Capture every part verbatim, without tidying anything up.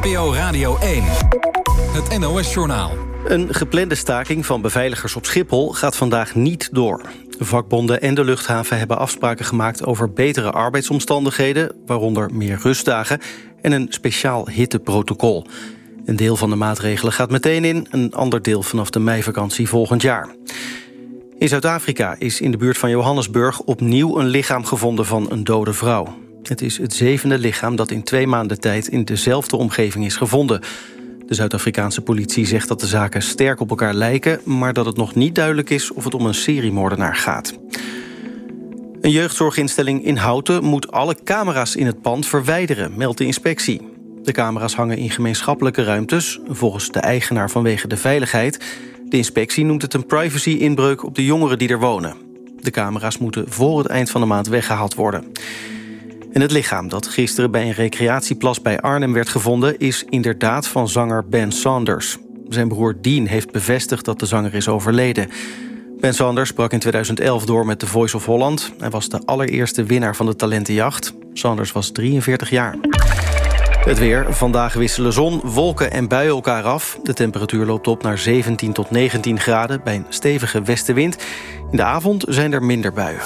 N P O Radio één. Het N O S-journaal. Een geplande staking van beveiligers op Schiphol gaat vandaag niet door. De vakbonden en de luchthaven hebben afspraken gemaakt over betere arbeidsomstandigheden, waaronder meer rustdagen en een speciaal hitteprotocol. Een deel van de maatregelen gaat meteen in, een ander deel vanaf de meivakantie volgend jaar. In Zuid-Afrika is in de buurt van Johannesburg opnieuw een lichaam gevonden van een dode vrouw. Het is het zevende lichaam dat in twee maanden tijd in dezelfde omgeving is gevonden. De Zuid-Afrikaanse politie zegt dat de zaken sterk op elkaar lijken, maar dat het nog niet duidelijk is of het om een seriemoordenaar gaat. Een jeugdzorginstelling in Houten moet alle camera's in het pand verwijderen, meldt de inspectie. De camera's hangen in gemeenschappelijke ruimtes, volgens de eigenaar vanwege de veiligheid. De inspectie noemt het een privacy-inbreuk op de jongeren die er wonen. De camera's moeten voor het eind van de maand weggehaald worden. En het lichaam dat gisteren bij een recreatieplas bij Arnhem werd gevonden is inderdaad van zanger Ben Saunders. Zijn broer Dean heeft bevestigd dat de zanger is overleden. Ben Saunders brak in tweeduizend elf door met The Voice of Holland. Hij was de allereerste winnaar van de talentenjacht. Saunders was drieënveertig jaar. Het weer. Vandaag wisselen zon, wolken en buien elkaar af. De temperatuur loopt op naar zeventien tot negentien graden bij een stevige westenwind. In de avond zijn er minder buien.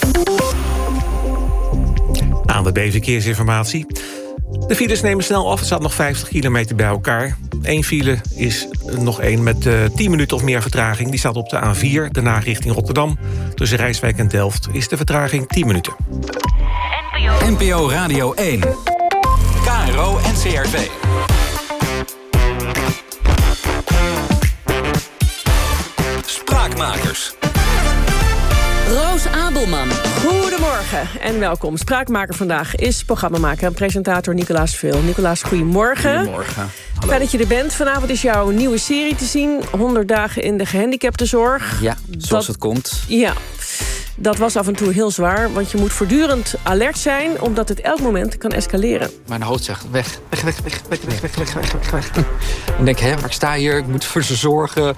Aan de B-verkeersinformatie. De files nemen snel af. Er staat nog vijftig kilometer bij elkaar. Eén file is nog één met uh, tien minuten of meer vertraging. Die staat op de A vier, daarna richting Rotterdam. Tussen Rijswijk en Delft is de vertraging tien minuten. N P O Radio één. K R O en C R V. Spraakmakers. Roos Abelman, goedemorgen en welkom. Spraakmaker vandaag is programmamaker en presentator Nicolaas Veel. Nicolaas, goedemorgen. Goedemorgen. Hallo. Fijn dat je er bent. Vanavond is jouw nieuwe serie te zien. honderd dagen in de gehandicaptenzorg. Ja, zoals dat, het komt. Ja, dat was af en toe heel zwaar. Want je moet voortdurend alert zijn, omdat het elk moment kan escaleren. Mijn hoofd zegt weg, weg, weg, weg, weg, weg, weg, weg, weg, weg, weg. Ik denk, hè, maar ik sta hier, ik moet voor ze zorgen.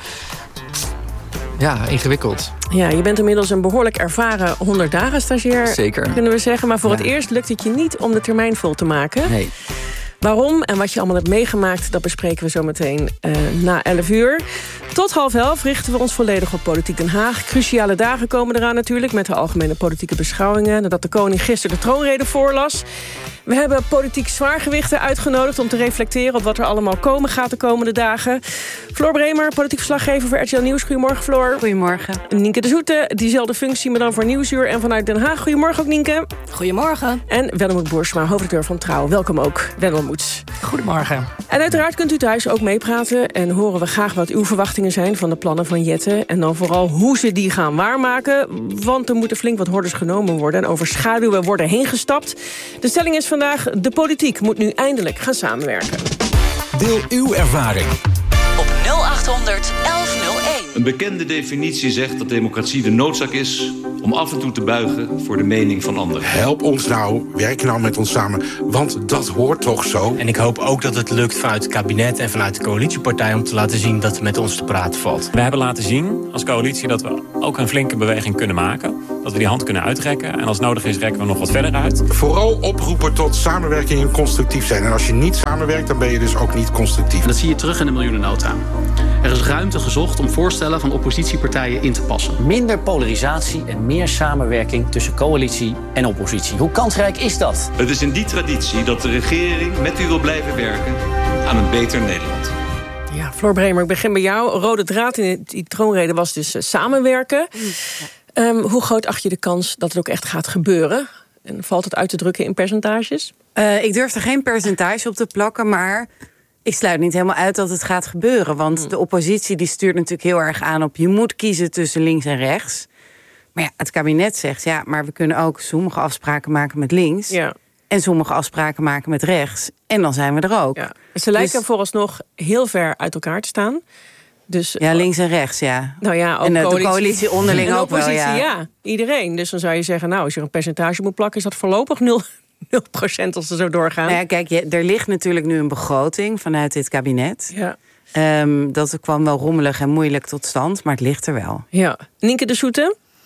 Ja, ingewikkeld. Ja, je bent inmiddels een behoorlijk ervaren honderd dagen stagiair. Zeker. Kunnen we zeggen. Maar voor Ja. het eerst lukt het je niet om de termijn vol te maken. Nee. Waarom en wat je allemaal hebt meegemaakt, dat bespreken we zo meteen uh, na elf uur. Tot half elf richten we ons volledig op Politiek Den Haag. Cruciale dagen komen eraan natuurlijk, met de algemene politieke beschouwingen, nadat de koning gisteren de troonrede voorlas. We hebben politiek zwaargewichten uitgenodigd om te reflecteren op wat er allemaal komen gaat de komende dagen. Floor Bremer, politiek verslaggever voor R T L Nieuws. Goedemorgen, Floor. Goedemorgen. Nienke de Zoete, diezelfde functie, maar dan voor Nieuwsuur en vanuit Den Haag. Goedemorgen ook, Nienke. Goedemorgen. En Wendelmoed Boersma, hoofdredacteur van Trouw. Welkom ook, Wendelmoeds. Goedemorgen. En uiteraard kunt u thuis ook meepraten en horen we graag wat uw verwachtingen zijn van de plannen van Jette. En dan vooral hoe ze die gaan waarmaken. Want er moeten flink wat hordes genomen worden en over schaduwen worden heen gestapt. De stelling is vandaag, de politiek moet nu eindelijk gaan samenwerken. Deel uw ervaring. Op nul achthonderd elf nul één. Een bekende definitie zegt dat democratie de noodzaak is om af en toe te buigen voor de mening van anderen. Help ons nou, werk nou met ons samen, want dat hoort toch zo? En ik hoop ook dat het lukt vanuit het kabinet en vanuit de coalitiepartij om te laten zien dat er met ons te praten valt. We hebben laten zien als coalitie dat we ook een flinke beweging kunnen maken. Dat we die hand kunnen uitrekken. En als nodig is, rekken we nog wat verder uit. Vooral oproepen tot samenwerking en constructief zijn. En als je niet samenwerkt, dan ben je dus ook niet constructief. Dat zie je terug in de miljoenennota. Er is ruimte gezocht om voorstellen van oppositiepartijen in te passen. Minder polarisatie en meer samenwerking tussen coalitie en oppositie. Hoe kansrijk is dat? Het is in die traditie dat de regering met u wil blijven werken aan een beter Nederland. Ja, Floor Bremer, ik begin bij jou. Rode draad in die troonrede was dus uh, samenwerken. Ja. Um, hoe groot acht je de kans dat het ook echt gaat gebeuren? En valt het uit te drukken in percentages? Uh, ik durf er geen percentage op te plakken, maar ik sluit niet helemaal uit dat het gaat gebeuren. Want hmm. de oppositie die stuurt natuurlijk heel erg aan op je moet kiezen tussen links en rechts. Maar ja, het kabinet zegt, ja, maar we kunnen ook sommige afspraken maken met links. Ja. En sommige afspraken maken met rechts. En dan zijn we er ook. Ja. Ze lijken dus vooralsnog heel ver uit elkaar te staan. Dus, ja, links en rechts, ja. Nou ja, ook en de coalitie, coalitie onderling en ook oppositie, wel, ja. ja. Iedereen. Dus dan zou je zeggen, nou, als je een percentage moet plakken, is dat voorlopig nul procent als ze zo doorgaan. Nou ja, kijk, je, er ligt natuurlijk nu een begroting vanuit dit kabinet. Ja. Um, dat kwam wel rommelig en moeilijk tot stand, maar het ligt er wel. Ja. Nienke de Zoete?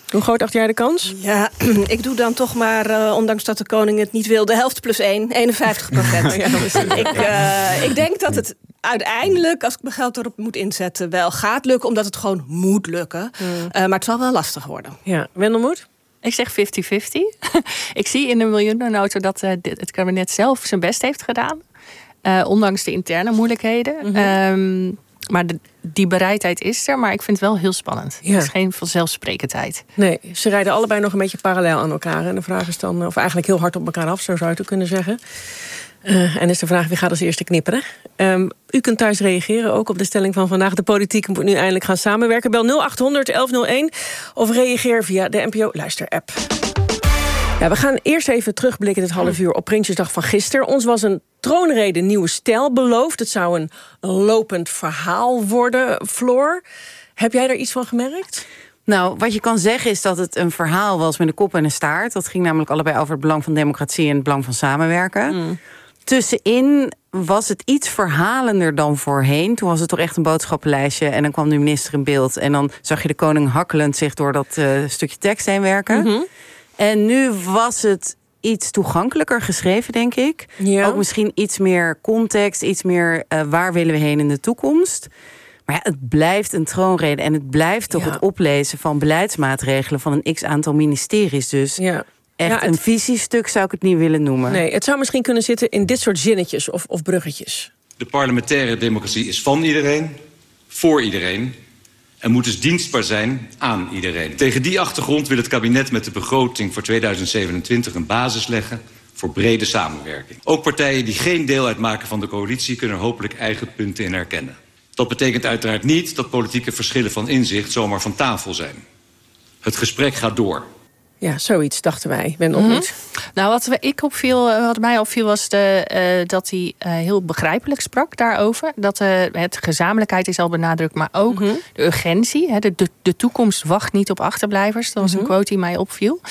Hoe groot acht jij de kans? Ja, ik doe dan toch maar, uh, ondanks dat de koning het niet wil, de helft plus één, eenenvijftig procent. Ja, ik, uh, ik denk dat het uiteindelijk, als ik mijn geld erop moet inzetten, wel gaat lukken, omdat het gewoon moet lukken. Hmm. Uh, maar het zal wel lastig worden. Ja, Wendelmoed? Ik zeg vijftig vijftig. Ik zie in de miljoenennota dat uh, het kabinet zelf zijn best heeft gedaan. Uh, ondanks de interne moeilijkheden. Mm-hmm. Um, maar de, die bereidheid is er, maar ik vind het wel heel spannend. Ja. Het is geen vanzelfsprekendheid. Nee, ze rijden allebei nog een beetje parallel aan elkaar. En de vraag is dan, of eigenlijk heel hard op elkaar af, zo zou je het kunnen zeggen. Uh, en is de vraag, wie gaat als eerste knipperen? Um, u kunt thuis reageren, ook op de stelling van vandaag. De politiek moet nu eindelijk gaan samenwerken. Bel nul acht honderd elf nul één of reageer via de N P O Luister-app. Ja, we gaan eerst even terugblikken dit half uur op Prinsjesdag van gisteren. Ons was een troonrede nieuwe stijl beloofd. Het zou een lopend verhaal worden. Floor, heb jij daar iets van gemerkt? Nou, wat je kan zeggen is dat het een verhaal was met een kop en een staart. Dat ging namelijk allebei over het belang van democratie en het belang van samenwerken. Mm. Tussenin was het iets verhalender dan voorheen. Toen was het toch echt een boodschappenlijstje. En dan kwam de minister in beeld. En dan zag je de koning hakkelend zich door dat uh, stukje tekst heen werken. Mm-hmm. En nu was het iets toegankelijker geschreven, denk ik. Ja. Ook misschien iets meer context, iets meer uh, waar willen we heen in de toekomst. Maar ja, het blijft een troonrede en het blijft toch ja. het oplezen van beleidsmaatregelen van een x-aantal ministeries. Dus ja. echt ja, het... een visiestuk zou ik het niet willen noemen. Nee, het zou misschien kunnen zitten in dit soort zinnetjes of, of bruggetjes. De parlementaire democratie is van iedereen, voor iedereen en moet dus dienstbaar zijn aan iedereen. Tegen die achtergrond wil het kabinet met de begroting voor tweeduizend zevenentwintig een basis leggen voor brede samenwerking. Ook partijen die geen deel uitmaken van de coalitie kunnen hopelijk eigen punten in herkennen. Dat betekent uiteraard niet dat politieke verschillen van inzicht zomaar van tafel zijn. Het gesprek gaat door. Ja, zoiets dachten wij. Ben nog mm-hmm. niet. Nou, wat ik opviel, wat mij opviel was de, uh, dat hij uh, heel begrijpelijk sprak daarover. Dat uh, het gezamenlijkheid is al benadrukt, maar ook mm-hmm. de urgentie. Hè, de, de, de toekomst wacht niet op achterblijvers. Dat was mm-hmm. een quote die mij opviel.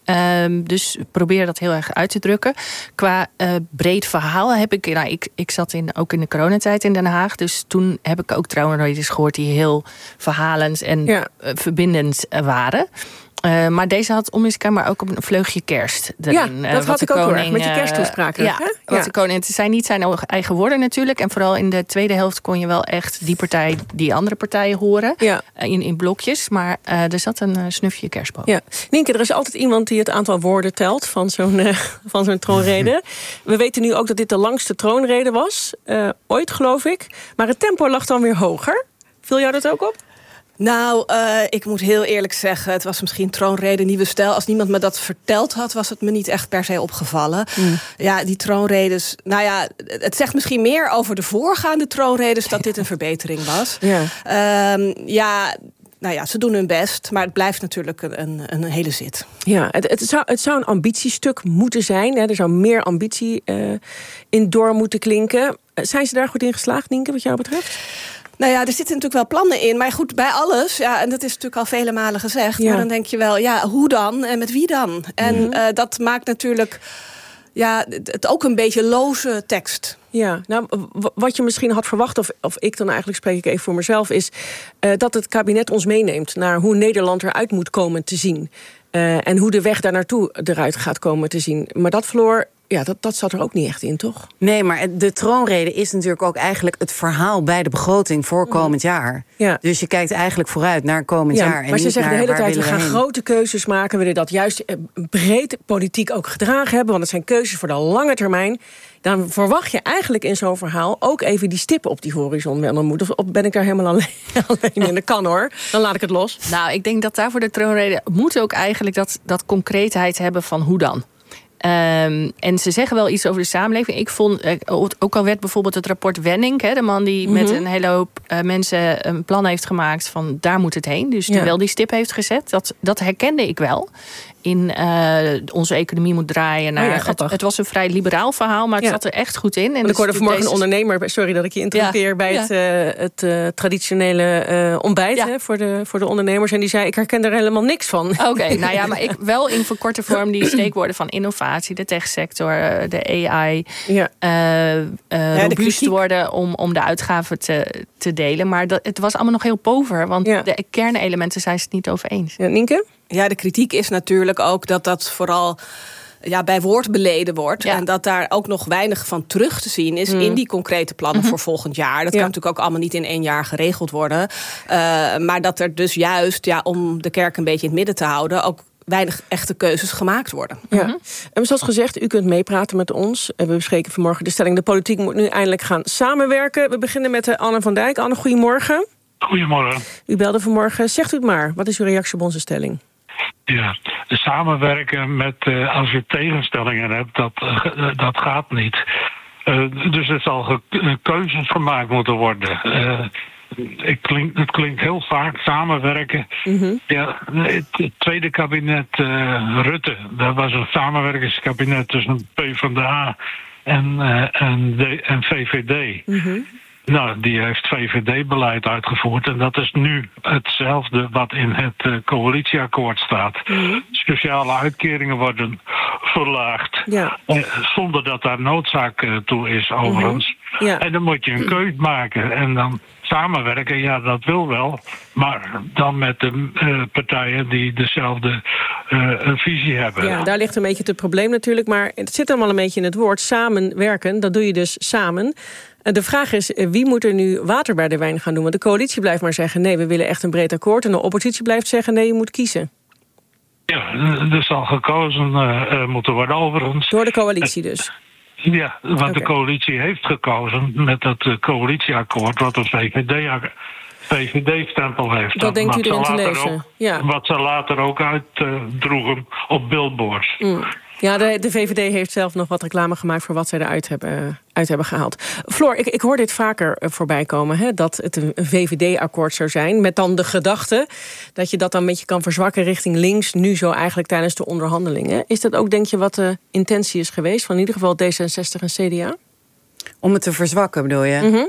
Um, dus probeer dat heel erg uit te drukken. Qua uh, breed verhaal heb ik... Nou, ik, ik zat in, ook in de coronatijd in Den Haag. Dus toen heb ik ook troonredes gehoord die heel verhalend en ja. uh, verbindend uh, waren. Uh, maar deze had onmiskenbaar ook een vleugje kerst erin. Ja, dat had ik ook hoor, met je kersttoespraken. Ja, hè? Wat ja. de koning, het zijn niet zijn eigen woorden natuurlijk. En vooral in de tweede helft kon je wel echt die partij, die andere partijen horen. Ja. In, in blokjes, maar uh, er zat een uh, snufje kerstboom. Ja. Nienke, er is altijd iemand die het aantal woorden telt van zo'n, uh, van zo'n troonrede. We weten nu ook dat dit de langste troonrede was. Uh, ooit, geloof ik. Maar het tempo lag dan weer hoger. Viel jou dat ook op? Nou, uh, ik moet heel eerlijk zeggen, het was misschien troonrede nieuwe stijl. Als niemand me dat verteld had, was het me niet echt per se opgevallen. Mm. Ja, die troonredes, nou ja, het zegt misschien meer over de voorgaande troonredes dat dit een verbetering was. Ja, um, ja nou ja, ze doen hun best, maar het blijft natuurlijk een, een, een hele zit. Ja, het, het, zou, het zou een ambitiestuk moeten zijn. Hè? Er zou meer ambitie uh, in door moeten klinken. Zijn ze daar goed in geslaagd, Nienke, wat jou betreft? Nou ja, er zitten natuurlijk wel plannen in. Maar goed, bij alles, ja, en dat is natuurlijk al vele malen gezegd. Ja. Maar dan denk je wel, ja, hoe dan en met wie dan? En mm-hmm. uh, dat maakt natuurlijk ja, het ook een beetje loze tekst. Ja, nou, wat je misschien had verwacht, of, of ik dan eigenlijk spreek ik even voor mezelf, is uh, dat het kabinet ons meeneemt naar hoe Nederland eruit moet komen te zien. Uh, en hoe de weg daar naartoe eruit gaat komen te zien. Maar dat, Floor, ja, dat, dat zat er ook niet echt in, toch? Nee, maar de troonrede is natuurlijk ook eigenlijk het verhaal bij de begroting voor komend jaar. Ja. Dus je kijkt eigenlijk vooruit naar komend ja, jaar. En maar ze niet zeggen naar de hele tijd, we we gaan heen. grote keuzes maken. We willen dat juist breed politiek ook gedragen hebben. Want het zijn keuzes voor de lange termijn. Dan verwacht je eigenlijk in zo'n verhaal ook even die stippen op die horizon. Dan moet, of ben ik daar helemaal alleen, alleen in? Dat kan hoor, dan laat ik het los. Nou, ik denk dat daarvoor de troonrede moet ook eigenlijk dat, dat concreetheid hebben van hoe dan. Um, en ze zeggen wel iets over de samenleving. Ik vond, ook al werd bijvoorbeeld het rapport Wenning, hè, de man die mm-hmm. met een hele hoop uh, mensen een plan heeft gemaakt van daar moet het heen. Dus die ja. wel die stip heeft gezet. Dat, dat herkende ik wel. In uh, onze economie moet draaien naar. Oh ja, het, het was een vrij liberaal verhaal, maar het ja. zat er echt goed in. En ik dus hoorde vanmorgen deze... een ondernemer, sorry dat ik je interrompeer, ja. bij ja. het, uh, het uh, traditionele uh, ontbijt ja. hè, voor, de, voor de ondernemers. En die zei, ik herken er helemaal niks van. Oké, okay, nou ja, maar ik wel in verkorte vorm die steekwoorden van innovatie, de techsector, de A I, ja. uh, uh, ja, robuust worden om, om de uitgaven te, te delen. Maar dat, het was allemaal nog heel pover, want ja. de kernelementen zijn ze het niet over eens. Ja, Nienke? Ja, de kritiek is natuurlijk ook dat dat vooral ja, bij woord beleden wordt. Ja. En dat daar ook nog weinig van terug te zien is mm. in die concrete plannen mm-hmm. voor volgend jaar. Dat ja. kan natuurlijk ook allemaal niet in één jaar geregeld worden. Uh, maar dat er dus juist, ja, om de kerk een beetje in het midden te houden, ook weinig echte keuzes gemaakt worden. Ja. Mm-hmm. En zoals gezegd, u kunt meepraten met ons. We bespreken vanmorgen de stelling: de politiek moet nu eindelijk gaan samenwerken. We beginnen met Anne van Dijk. Anne, goedemorgen. Goedemorgen. U belde vanmorgen. Zegt u het maar. Wat is uw reactie op onze stelling? Ja, samenwerken met, uh, als je tegenstellingen hebt, dat, uh, dat gaat niet. Uh, dus er zal ge- keuzes gemaakt moeten worden. Uh, ik klink, het klinkt heel vaak samenwerken. Mm-hmm. Ja, het, het tweede kabinet uh, Rutte, dat was een samenwerkingskabinet tussen PvdA en, uh, en, de, en V V D. Mm-hmm. Nou, die heeft V V D-beleid uitgevoerd. En dat is nu hetzelfde wat in het uh, coalitieakkoord staat. Mm-hmm. Speciale uitkeringen worden verlaagd. Ja. Uh, zonder dat daar noodzaak uh, toe is, overigens. Mm-hmm. Ja. En dan moet je een keus maken. En dan samenwerken, ja, dat wil wel. Maar dan met de uh, partijen die dezelfde uh, visie hebben. Ja, daar ligt een beetje het probleem natuurlijk. Maar het zit allemaal een beetje in het woord samenwerken. Dat doe je dus samen. De vraag is, wie moet er nu water bij de wijn gaan doen? Want de coalitie blijft maar zeggen, nee, we willen echt een breed akkoord. En de oppositie blijft zeggen, nee, je moet kiezen. Ja, er zal gekozen uh, moeten worden overigens. Door de coalitie dus? Ja, want okay. de coalitie heeft gekozen met dat uh, coalitieakkoord wat een V V D-stempel heeft. Dat, dat denkt u erin te lezen? Ook, ja. Wat ze later ook uitdroegen uh, op billboards. Mm. Ja, de, de V V D heeft zelf nog wat reclame gemaakt voor wat zij eruit hebben, uit hebben gehaald. Floor, ik, ik hoor dit vaker voorbij komen, hè, dat het een V V D-akkoord zou zijn, met dan de gedachte dat je dat dan een beetje kan verzwakken richting links, nu zo eigenlijk tijdens de onderhandelingen. Is dat ook, denk je, wat de intentie is geweest van in ieder geval D zesenzestig en C D A? Om het te verzwakken, bedoel je? Mm-hmm.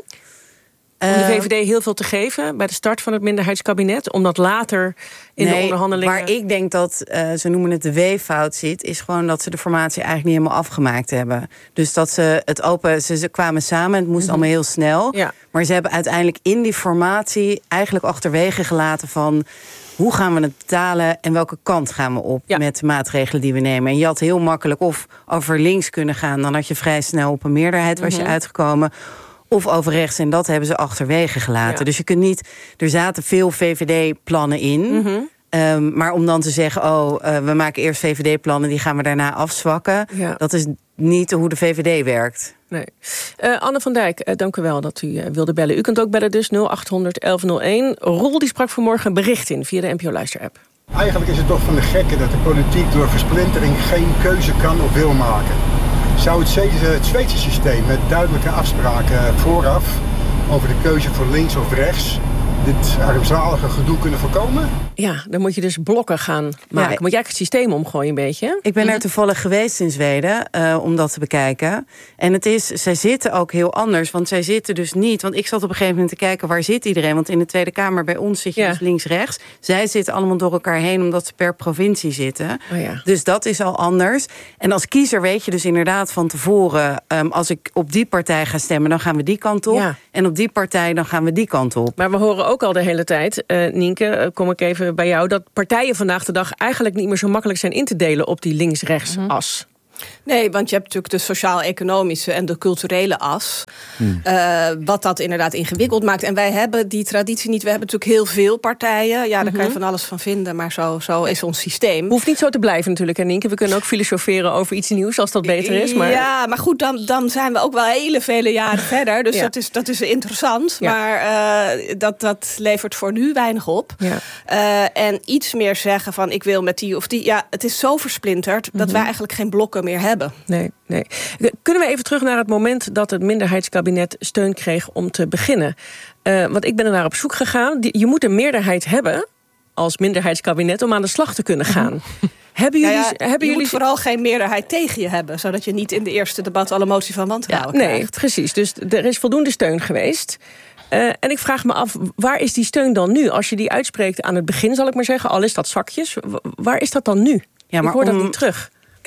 Om de V V D heel veel te geven bij de start van het minderheidskabinet, omdat later in nee, de onderhandelingen. Waar ik denk dat, uh, ze noemen het de weeffout zit, is gewoon dat ze de formatie eigenlijk niet helemaal afgemaakt hebben. Dus dat ze het open, ze, ze kwamen samen, het moest mm-hmm. allemaal heel snel. Ja. Maar ze hebben uiteindelijk in die formatie eigenlijk achterwege gelaten van hoe gaan we het betalen en welke kant gaan we op ja. met de maatregelen die we nemen. En je had heel makkelijk of over links kunnen gaan, dan had je vrij snel op een meerderheid was mm-hmm. je uitgekomen. Of over rechts, en dat hebben ze achterwege gelaten. Ja. Dus je kunt niet. Er zaten veel V V D-plannen in. Mm-hmm. Um, maar om dan te zeggen, oh, uh, we maken eerst V V D-plannen, die gaan we daarna afzwakken. Ja. Dat is niet hoe de V V D werkt. Nee. Uh, Anne van Dijk, uh, dank u wel dat u uh, wilde bellen. U kunt ook bellen dus nul acht honderd elf nul één. Roel die sprak vanmorgen een bericht in via de N P O-luisterapp. Eigenlijk is het toch van de gekke dat de politiek door versplintering geen keuze kan of wil maken. Zou het, het Zweedse systeem met duidelijke afspraken vooraf over de keuze voor links of rechts dit armzalige gedoe kunnen voorkomen? Ja, dan moet je dus blokken gaan maken. Ja, moet je eigenlijk het systeem omgooien een beetje? Ik ben er toevallig geweest in Zweden uh, om dat te bekijken. En het is, zij zitten ook heel anders. Want zij zitten dus niet. Want ik zat op een gegeven moment te kijken, waar zit iedereen? Want in de Tweede Kamer bij ons zit je ja. dus links-rechts. Zij zitten allemaal door elkaar heen omdat ze per provincie zitten. Oh ja. Dus dat is al anders. En als kiezer weet je dus inderdaad van tevoren, Um, als ik op die partij ga stemmen, dan gaan we die kant op. Ja. En op die partij, dan gaan we die kant op. Maar we horen ook al de hele tijd, uh, Nienke, uh, kom ik even bij jou, dat partijen vandaag de dag eigenlijk niet meer zo makkelijk zijn in te delen op die links-rechts mm-hmm. as. Nee, want je hebt natuurlijk de sociaal-economische en de culturele as. Hmm. Uh, wat dat inderdaad ingewikkeld maakt. En wij hebben die traditie niet. We hebben natuurlijk heel veel partijen. Ja, daar mm-hmm. kan je van alles van vinden. Maar zo, zo is ons systeem. Hoeft niet zo te blijven natuurlijk, hè, Nienke. We kunnen ook filosoferen over iets nieuws als dat beter is. Maar ja, maar goed, dan, dan zijn we ook wel hele vele jaren verder. Dus ja. dat, is, dat is interessant. Ja. Maar uh, dat, dat levert voor nu weinig op. Ja. Uh, en iets meer zeggen van ik wil met die of die. Ja, het is zo versplinterd mm-hmm. dat wij eigenlijk geen blokken meer hebben. Nee, nee. Kunnen we even terug naar het moment dat het minderheidskabinet steun kreeg om te beginnen? Uh, want ik ben er naar op zoek gegaan. Je moet een meerderheid hebben als minderheidskabinet om aan de slag te kunnen gaan. Hebben jullie, ja, ja, hebben je jullie moet vooral geen meerderheid tegen je hebben, zodat je niet in de eerste debat alle motie van wantrouwen ja, krijgt. Nee, precies. Dus er is voldoende steun geweest. Uh, en ik vraag me af, waar is die steun dan nu? Als je die uitspreekt aan het begin, zal ik maar zeggen, al is dat zakjes. Waar is dat dan nu? Ja, maar ik hoor om, dat niet terug. Kijk, de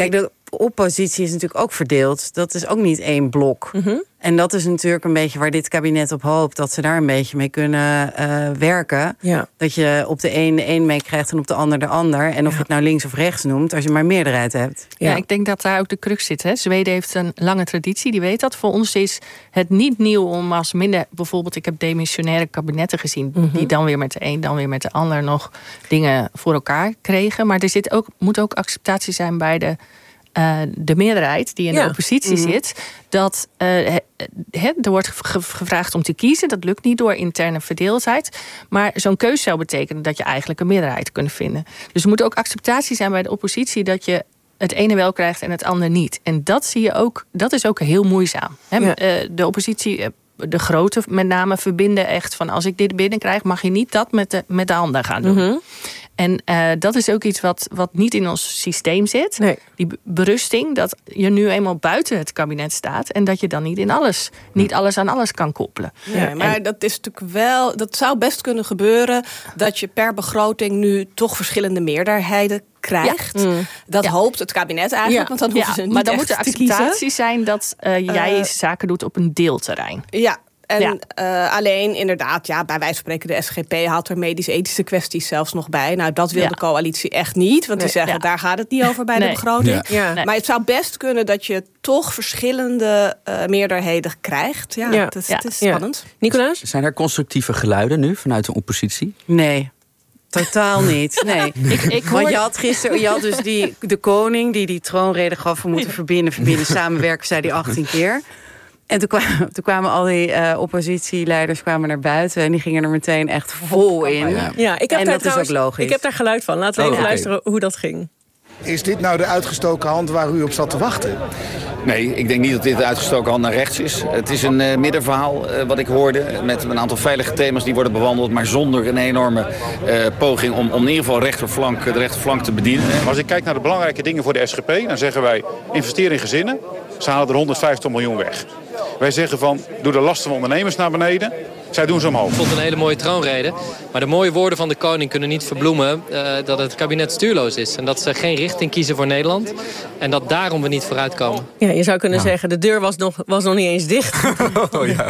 oppositie is natuurlijk ook verdeeld. Dat is ook niet één blok. Mm-hmm. En dat is natuurlijk een beetje waar dit kabinet op hoopt. Dat ze daar een beetje mee kunnen uh, werken. Ja. Dat je op de een de een mee krijgt en op de ander de ander. En of je het nou links of rechts noemt, als je maar meerderheid hebt. Ja, ja, ik denk dat daar ook de crux zit. Hè. Zweden heeft een lange traditie, die weet dat. Voor ons is het niet nieuw om als minder... bijvoorbeeld, ik heb demissionaire kabinetten gezien... Mm-hmm. die dan weer met de een, dan weer met de ander... nog dingen voor elkaar kregen. Maar er zit ook, moet ook acceptatie zijn bij de... Uh, de meerderheid die in ja. de oppositie mm-hmm. zit, dat uh, he, he, er wordt ge- gevraagd om te kiezen. Dat lukt niet door interne verdeeldheid. Maar zo'n keuze zou betekenen dat je eigenlijk een meerderheid kunt vinden. Dus er moet ook acceptatie zijn bij de oppositie dat je het ene wel krijgt en het andere niet. En dat zie je ook, dat is ook heel moeizaam. He, ja. uh, de oppositie, de grote met name, verbinden echt van als ik dit binnenkrijg, mag je niet dat met de, met de ander gaan doen. Mm-hmm. En uh, dat is ook iets wat, wat niet in ons systeem zit. Nee. Die berusting, dat je nu eenmaal buiten het kabinet staat... en dat je dan niet in alles, niet alles aan alles kan koppelen. Ja, maar en, dat is natuurlijk wel... dat zou best kunnen gebeuren... dat je per begroting nu toch verschillende meerderheden krijgt. Ja. Mm. Dat ja. hoopt het kabinet eigenlijk, ja. want dan hoeven ja. ze niet maar dan moet de acceptatie zijn dat uh, jij uh, zaken doet op een deelterrein. Ja. En ja. uh, alleen inderdaad, ja, bij wijze van spreken, de S G P haalt er medisch-ethische kwesties zelfs nog bij. Nou, dat wil ja. de coalitie echt niet. Want die nee, zeggen, ja. daar gaat het niet over bij nee. de begroting. Ja. Ja. Nee. Maar het zou best kunnen dat je toch verschillende uh, meerderheden krijgt. Ja, ja. Het, is, ja. het is spannend. Ja. Nicolaas? Zijn er constructieve geluiden nu vanuit de oppositie? Nee. Totaal niet. Nee. ik, ik hoor... Want je had gisteren, je had dus die, de koning die die troonrede gaf, we moeten verbinden, verbinden, samenwerken, zei die achttien keer. En toen kwamen, toen kwamen al die uh, oppositieleiders kwamen naar buiten en die gingen er meteen echt vol in. Ja, ja ik heb en daar dat trouwens, is ook logisch. Ik heb daar geluid van. Laten we even oh, okay. luisteren hoe dat ging. Is dit nou de uitgestoken hand waar u op zat te wachten? Nee, ik denk niet dat dit de uitgestoken hand naar rechts is. Het is een uh, middenverhaal uh, wat ik hoorde. Met een aantal veilige thema's die worden bewandeld. Maar zonder een enorme uh, poging om, om in ieder geval rechterflank, de rechterflank te bedienen. Maar als ik kijk naar de belangrijke dingen voor de S G P... dan zeggen wij, investeer in gezinnen. Ze halen er honderdvijftig miljoen weg. Wij zeggen van, doe de lasten van ondernemers naar beneden. Zij doen ze omhoog. Ik vond het een hele mooie troonrede. Maar de mooie woorden van de koning kunnen niet verbloemen uh, dat het kabinet stuurloos is. En dat ze geen richting kiezen voor Nederland. En dat daarom we niet vooruitkomen. Ja, je zou kunnen ja. zeggen, de deur was nog, was nog niet eens dicht. Oh ja.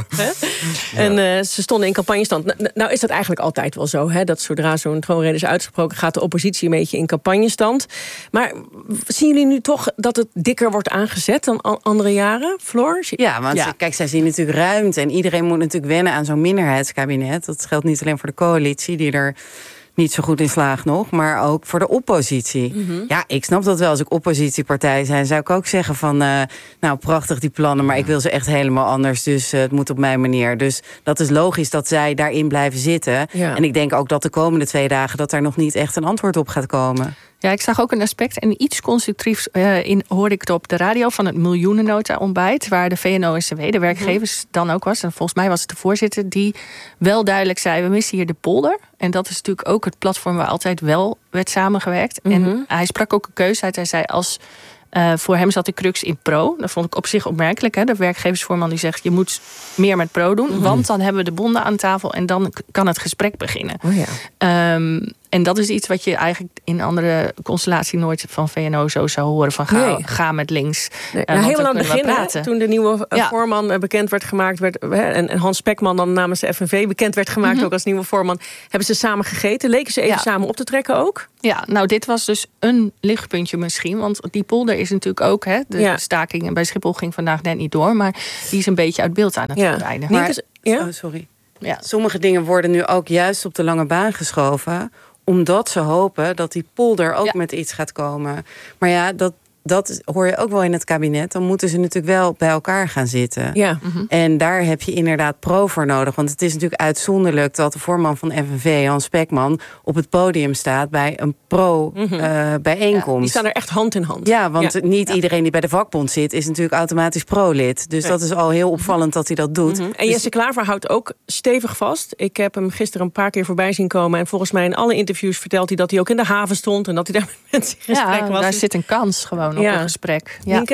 En uh, ze stonden in campagnestand. Nou, nou is dat eigenlijk altijd wel zo. Hè? Dat zodra zo'n troonrede is uitgesproken, gaat de oppositie een beetje in campagnestand. Maar zien jullie nu toch dat het dikker wordt aangezet dan andere jaren, Floor? Ja, want ja. kijk, zij zien natuurlijk ruimte. En iedereen moet natuurlijk wennen aan zo'n minderheidskabinet. Dat geldt niet alleen voor de coalitie, die er niet zo goed in slaagt nog, maar ook voor de oppositie. Mm-hmm. Ja, ik snap dat wel. Als ik oppositiepartij zijn, zou ik ook zeggen van, uh, nou, prachtig die plannen, maar ik wil ze echt helemaal anders, dus uh, het moet op mijn manier. Dus dat is logisch dat zij daarin blijven zitten. Ja. En ik denk ook dat de komende twee dagen dat daar nog niet echt een antwoord op gaat komen. Ja, ik zag ook een aspect en iets constructiefs uh, in hoorde ik het op de radio van het miljoenennota-ontbijt, waar de V N O N C W, de werkgevers, dan ook was. En volgens mij was het de voorzitter die wel duidelijk zei, we missen hier de polder. En dat is natuurlijk ook het platform waar altijd wel werd samengewerkt. Mm-hmm. En hij sprak ook een keuze uit. Hij zei, als uh, voor hem zat de crux in pro. Dat vond ik op zich opmerkelijk. Hè? De werkgeversvoorman die zegt, je moet meer met pro doen. Mm-hmm. Want dan hebben we de bonden aan tafel en dan kan het gesprek beginnen. Oh ja. Um, En dat is iets wat je eigenlijk in andere constellatie nooit van V N O zo zou horen. Van ga, nee. ga met links. Nee. Uh, nou, helemaal aan het begin, hè, toen de nieuwe ja. voorman bekend werd gemaakt. Werd, en, en Hans Spekman dan namens de F N V bekend werd gemaakt. Mm-hmm. Ook als nieuwe voorman. Hebben ze samen gegeten? Leken ze even ja. samen op te trekken ook? Ja, nou dit was dus een lichtpuntje misschien. Want die polder is natuurlijk ook, hè, de ja. staking bij Schiphol ging vandaag net niet door. Maar die is een beetje uit beeld aan het ja. verdwijnen. Maar, ja? Oh, sorry. Ja. Sommige dingen worden nu ook juist op de lange baan geschoven, omdat ze hopen dat die polder ook ja. met iets gaat komen. Maar ja, dat, dat hoor je ook wel in het kabinet. Dan moeten ze natuurlijk wel bij elkaar gaan zitten. Ja. Mm-hmm. En daar heb je inderdaad pro voor nodig. Want het is natuurlijk uitzonderlijk dat de voorman van F N V, Hans Spekman, op het podium staat bij een pro-bijeenkomst. Mm-hmm. uh, ja, die staan er echt hand in hand. Ja, want ja. niet ja. iedereen die bij de vakbond zit is natuurlijk automatisch pro-lid. Dus nee. dat is al heel opvallend dat hij dat doet. Mm-hmm. En dus Jesse Klaver houdt ook stevig vast. Ik heb hem gisteren een paar keer voorbij zien komen. En volgens mij in alle interviews vertelt hij dat hij ook in de haven stond en dat hij daar met mensen in gesprek ja, was. Daar zit een kans gewoon op ja. een gesprek. Ja. Nienke?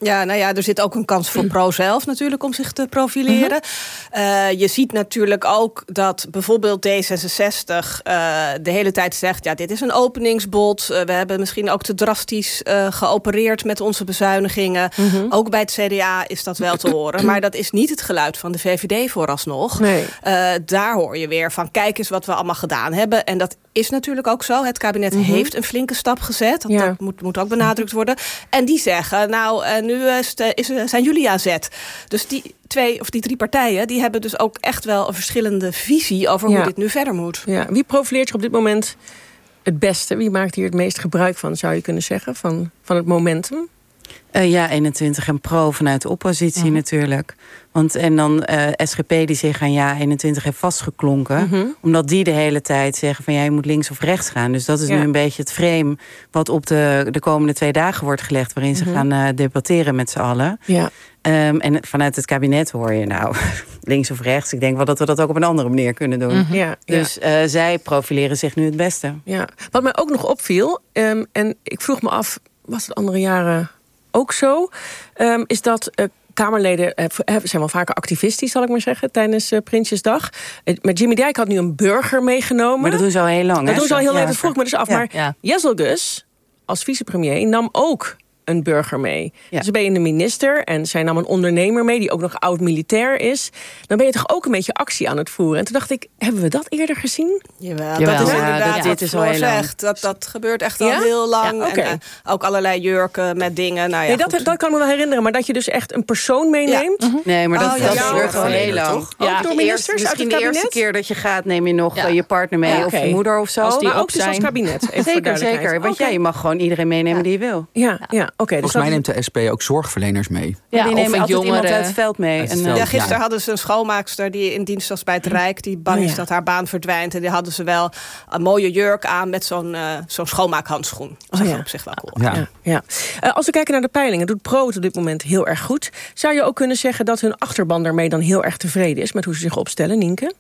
Ja, nou ja, er zit ook een kans voor Pro zelf natuurlijk om zich te profileren. Uh, je ziet natuurlijk ook dat bijvoorbeeld D zesenzestig uh, de hele tijd zegt... ja, dit is een openingsbod. Uh, we hebben misschien ook te drastisch uh, geopereerd met onze bezuinigingen. Mm-hmm. Ook bij het C D A is dat wel te horen. Maar dat is niet het geluid van de V V D vooralsnog. Nee. Uh, daar hoor je weer van, kijk eens wat we allemaal gedaan hebben. En dat is natuurlijk ook zo. Het kabinet mm-hmm. heeft een flinke stap gezet. Dat, ja. dat moet, moet ook benadrukt worden. En die zeggen, nou, uh, nu is, is, zijn jullie aan zet. Dus die twee of die drie partijen, die hebben dus ook echt wel een verschillende visie over ja. hoe dit nu verder moet. Ja. Wie profileert zich op dit moment het beste? Wie maakt hier het meest gebruik van, zou je kunnen zeggen, van, van het momentum? Uh, ja, eenentwintig en Pro vanuit de oppositie mm-hmm. natuurlijk. Want en dan uh, S G P die zich aan ja eenentwintig heeft vastgeklonken. Mm-hmm. Omdat die de hele tijd zeggen van ja, je moet links of rechts gaan. Dus dat is ja. nu een beetje het frame wat op de, de komende twee dagen wordt gelegd, waarin mm-hmm. ze gaan uh, debatteren met z'n allen. Ja. Um, en vanuit het kabinet hoor je nou links of rechts. Ik denk wel dat we dat ook op een andere manier kunnen doen. Mm-hmm. Ja, dus ja. Uh, zij profileren zich nu het beste. Ja. Wat mij ook nog opviel, um, en ik vroeg me af, was het andere jaren ook zo, um, is dat uh, Kamerleden uh, zijn wel vaker activistisch, zal ik maar zeggen, tijdens uh, Prinsjesdag. Uh, met Jimmy Dijk had nu een burger meegenomen. Maar dat doen ze al heel lang. Dat hè? doen ze al heel lang. Ja. Dat vroeg ik me dus af. Ja. Maar ja. Jezelgus, als vicepremier, nam ook een burger mee. Ja. Dus ben je een minister en zij nam een ondernemer mee die ook nog oud-militair is. Dan ben je toch ook een beetje actie aan het voeren. En toen dacht ik, hebben we dat eerder gezien? Jawel, Jawel. dat is ja, inderdaad dat, dit is al heel lang. Dat, dat gebeurt echt al ja? heel lang. Ja, okay. En uh, ook allerlei jurken met dingen. Nou ja, nee, dat, dat kan ik me wel herinneren. Maar dat je dus echt een persoon meeneemt? Ja. Uh-huh. Nee, maar dat, oh, ja, dat ja, gebeurt al heel lang. Toch? Ja. Ook door ministers Eerst, Misschien de eerste keer dat je gaat, neem je nog ja. je partner mee ja, okay. of je moeder of zo. Als die maar ook dus als kabinet. Zeker, zeker. Want jij mag gewoon iedereen meenemen die je wil. Ja, ja, oké. Volgens mij neemt de S P ook zorgverleners mee. Ja, die nemen altijd iemand uit het veld mee. En, uh, ja, gisteren ja. hadden ze een schoonmaakster die in dienst was bij het Rijk, die bang is ja. dat haar baan verdwijnt. En die hadden ze wel een mooie jurk aan met zo'n, uh, zo'n schoonmaakhandschoen. Dat is oh, ja. op zich wel cool. Ja. Ja. Ja. Uh, als we kijken naar de peilingen, doet Pro het op dit moment heel erg goed. Zou je ook kunnen zeggen dat hun achterban daarmee dan heel erg tevreden is met hoe ze zich opstellen, Nienke?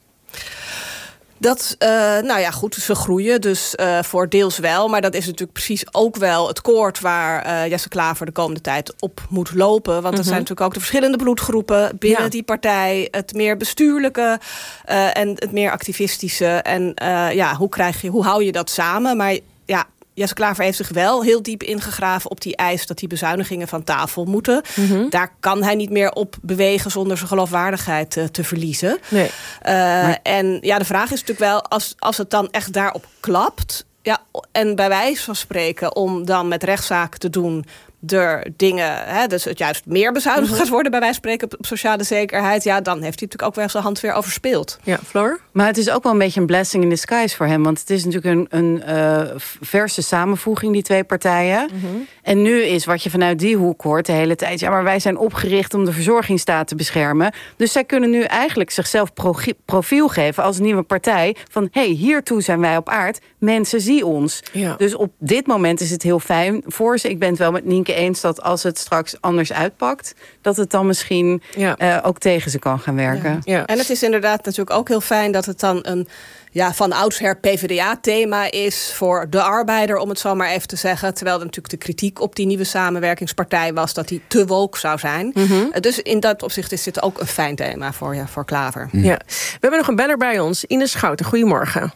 Dat, uh, nou ja, goed, ze groeien, dus uh, voor deels wel. Maar dat is natuurlijk precies ook wel het koord waar uh, Jesse Klaver de komende tijd op moet lopen. Want mm-hmm. dat zijn natuurlijk ook de verschillende bloedgroepen binnen ja. die partij. Het meer bestuurlijke uh, en het meer activistische. En uh, ja, hoe, krijg je, hoe hou je dat samen? Maar ja, Jesse Klaver heeft zich wel heel diep ingegraven op die eis dat die bezuinigingen van tafel moeten. Mm-hmm. Daar kan hij niet meer op bewegen zonder zijn geloofwaardigheid uh, te verliezen. Nee. Uh, maar... En ja, de vraag is natuurlijk wel, als, als het dan echt daarop klapt, ja, en bij wijze van spreken om dan met rechtszaken te doen door dingen, hè, dus het juist meer bezuinigd mm-hmm. gaat worden, bij wijze van spreken op sociale zekerheid, ja, dan heeft hij natuurlijk ook wel zijn hand weer overspeeld. Ja, Floor? Maar het is ook wel een beetje een blessing in disguise voor hem, want het is natuurlijk een, een uh, verse samenvoeging, die twee partijen. Mm-hmm. En nu is wat je vanuit die hoek hoort de hele tijd, ja, maar wij zijn opgericht om de verzorgingsstaat te beschermen. Dus zij kunnen nu eigenlijk zichzelf pro- profiel geven als nieuwe partij van, hé, hey, hiertoe zijn wij op aard. Mensen, zie ons. Ja. Dus op dit moment is het heel fijn voor ze. Ik ben het wel met Nienke eens dat als het straks anders uitpakt, dat het dan misschien ja. uh, ook tegen ze kan gaan werken. Ja. Ja. En het is inderdaad natuurlijk ook heel fijn dat het dan een ja, van oudsher P V D A-thema is voor de arbeider, om het zo maar even te zeggen. Terwijl er natuurlijk de kritiek op die nieuwe samenwerkingspartij was dat die te woke zou zijn. Mm-hmm. Uh, dus in dat opzicht is dit ook een fijn thema voor, ja, voor Klaver. Mm. Ja. We hebben nog een beller bij ons, Ines Schouten. Goedemorgen.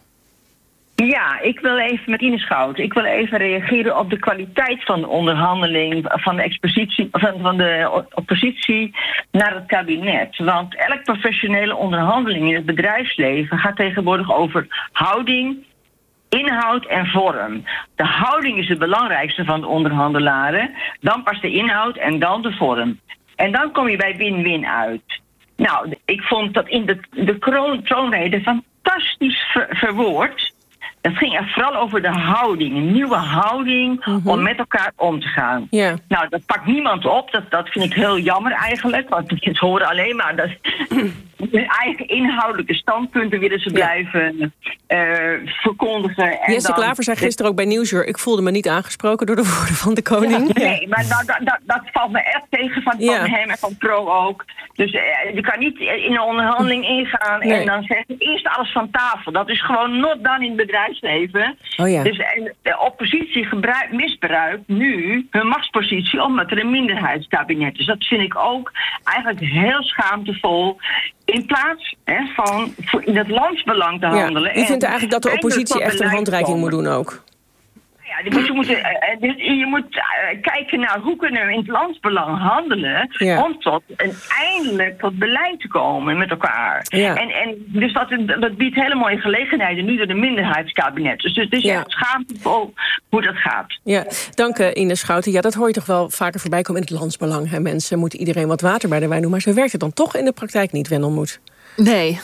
Ja, ik wil even met Ines Schouten. Ik wil even reageren op de kwaliteit van de onderhandeling van de expositie, van, van de oppositie naar het kabinet. Want elk professionele onderhandeling in het bedrijfsleven gaat tegenwoordig over houding, inhoud en vorm. De houding is het belangrijkste van de onderhandelaren. Dan pas de inhoud en dan de vorm. En dan kom je bij win-win uit. Nou, ik vond dat in de, de kroon, troonrede fantastisch ver, verwoord. Het ging er vooral over de houding, een nieuwe houding mm-hmm. om met elkaar om te gaan. Yeah. Nou, dat pakt niemand op, dat, dat vind ik heel jammer eigenlijk, want we horen alleen maar dat hun eigen inhoudelijke standpunten willen ze blijven uh, verkondigen. En Jesse Klaver zei gisteren ook bij Nieuwsuur, ik voelde me niet aangesproken door de woorden van de koning. Ja, nee, maar dat, dat, dat, dat valt me echt tegen van, ja. van hem en van Pro ook. Dus uh, je kan niet in een onderhandeling ingaan nee. en dan zeggen eerst alles van tafel. Dat is gewoon not done in het bedrijfsleven. Oh ja. Dus en de oppositie gebruikt, misbruikt nu hun machtspositie omdat er een minderheidskabinet is. Dat vind ik ook eigenlijk heel schaamtevol. In plaats hè, van voor in het landsbelang te handelen. Ja, u vindt eigenlijk dat de oppositie echt een handreiking moet doen ook? Ja, je moet, uh, je moet uh, kijken naar hoe kunnen we in het landsbelang handelen ja. om tot een eindelijk tot beleid te komen met elkaar. Ja. En, en dus dat, dat biedt hele mooie gelegenheden nu door de minderheidskabinet. Dus het is ja. echt schaamtevol hoe dat gaat. Ja, dank uh, Ines Schouten. Ja, dat hoor je toch wel vaker voorbij komen in het landsbelang. Hè? Mensen moeten iedereen wat water bij de wijn doen, maar zo werkt het dan toch in de praktijk niet, Wendelmoed. Nee.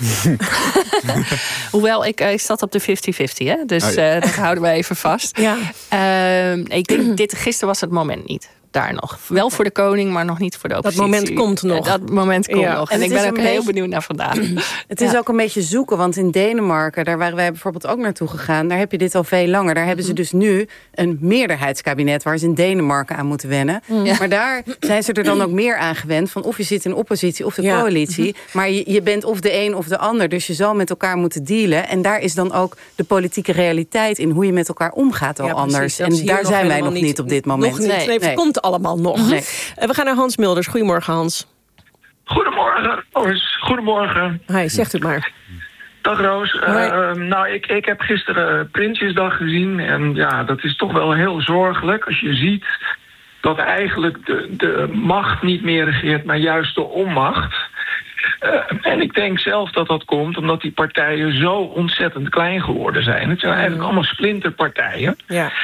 Hoewel, ik, ik zat op de vijftig vijftig, hè? Dus oh ja. uh, dat houden we even vast. Ja. Uh, ik denk, dit, gisteren was het moment niet. Daar nog. Wel voor de koning, maar nog niet voor de oppositie. Dat moment komt nog. Dat moment komt ja. nog. En, en ik ben ook heel beetje... benieuwd naar vandaag. Het is ja. ook een beetje zoeken, want in Denemarken, daar waren wij bijvoorbeeld ook naartoe gegaan, daar heb je dit al veel langer. Daar hebben ze dus nu een meerderheidskabinet waar ze in Denemarken aan moeten wennen. Ja. Maar daar zijn ze er dan ook meer aan gewend van of je zit in oppositie of de ja. coalitie. Maar je, je bent of de een of de ander, dus je zal met elkaar moeten dealen. En daar is dan ook de politieke realiteit in hoe je met elkaar omgaat al ja, anders. En daar zijn wij nog niet, niet op dit moment. Nog niet. Nee, nee, het komt allemaal nog. Nee. We gaan naar Hans Mulders. Goedemorgen, Hans. Goedemorgen, Roos. Goedemorgen. Hi, zegt u maar. Dag, Roos. Uh, nou, ik, ik heb gisteren Prinsjesdag gezien. En ja, dat is toch wel heel zorgelijk als je ziet dat eigenlijk de, de macht niet meer regeert, maar juist de onmacht. Uh, en ik denk zelf dat dat komt omdat die partijen zo ontzettend klein geworden zijn. Het zijn eigenlijk allemaal splinterpartijen. Ja.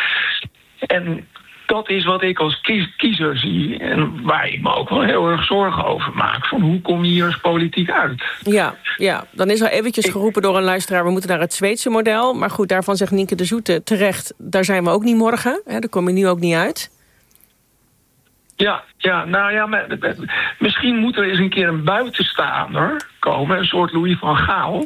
En dat is wat ik als kies- kiezer zie en waar ik me ook wel heel erg zorgen over maak. Van hoe kom je hier als politiek uit? Ja, ja, dan is al eventjes geroepen door een luisteraar, we moeten naar het Zweedse model. Maar goed, daarvan zegt Nienke de Zoete terecht, daar zijn we ook niet morgen. Hè, daar kom je nu ook niet uit. Ja, ja, nou ja, maar, misschien moet er eens een keer een buitenstaander komen, een soort Louis van Gaal,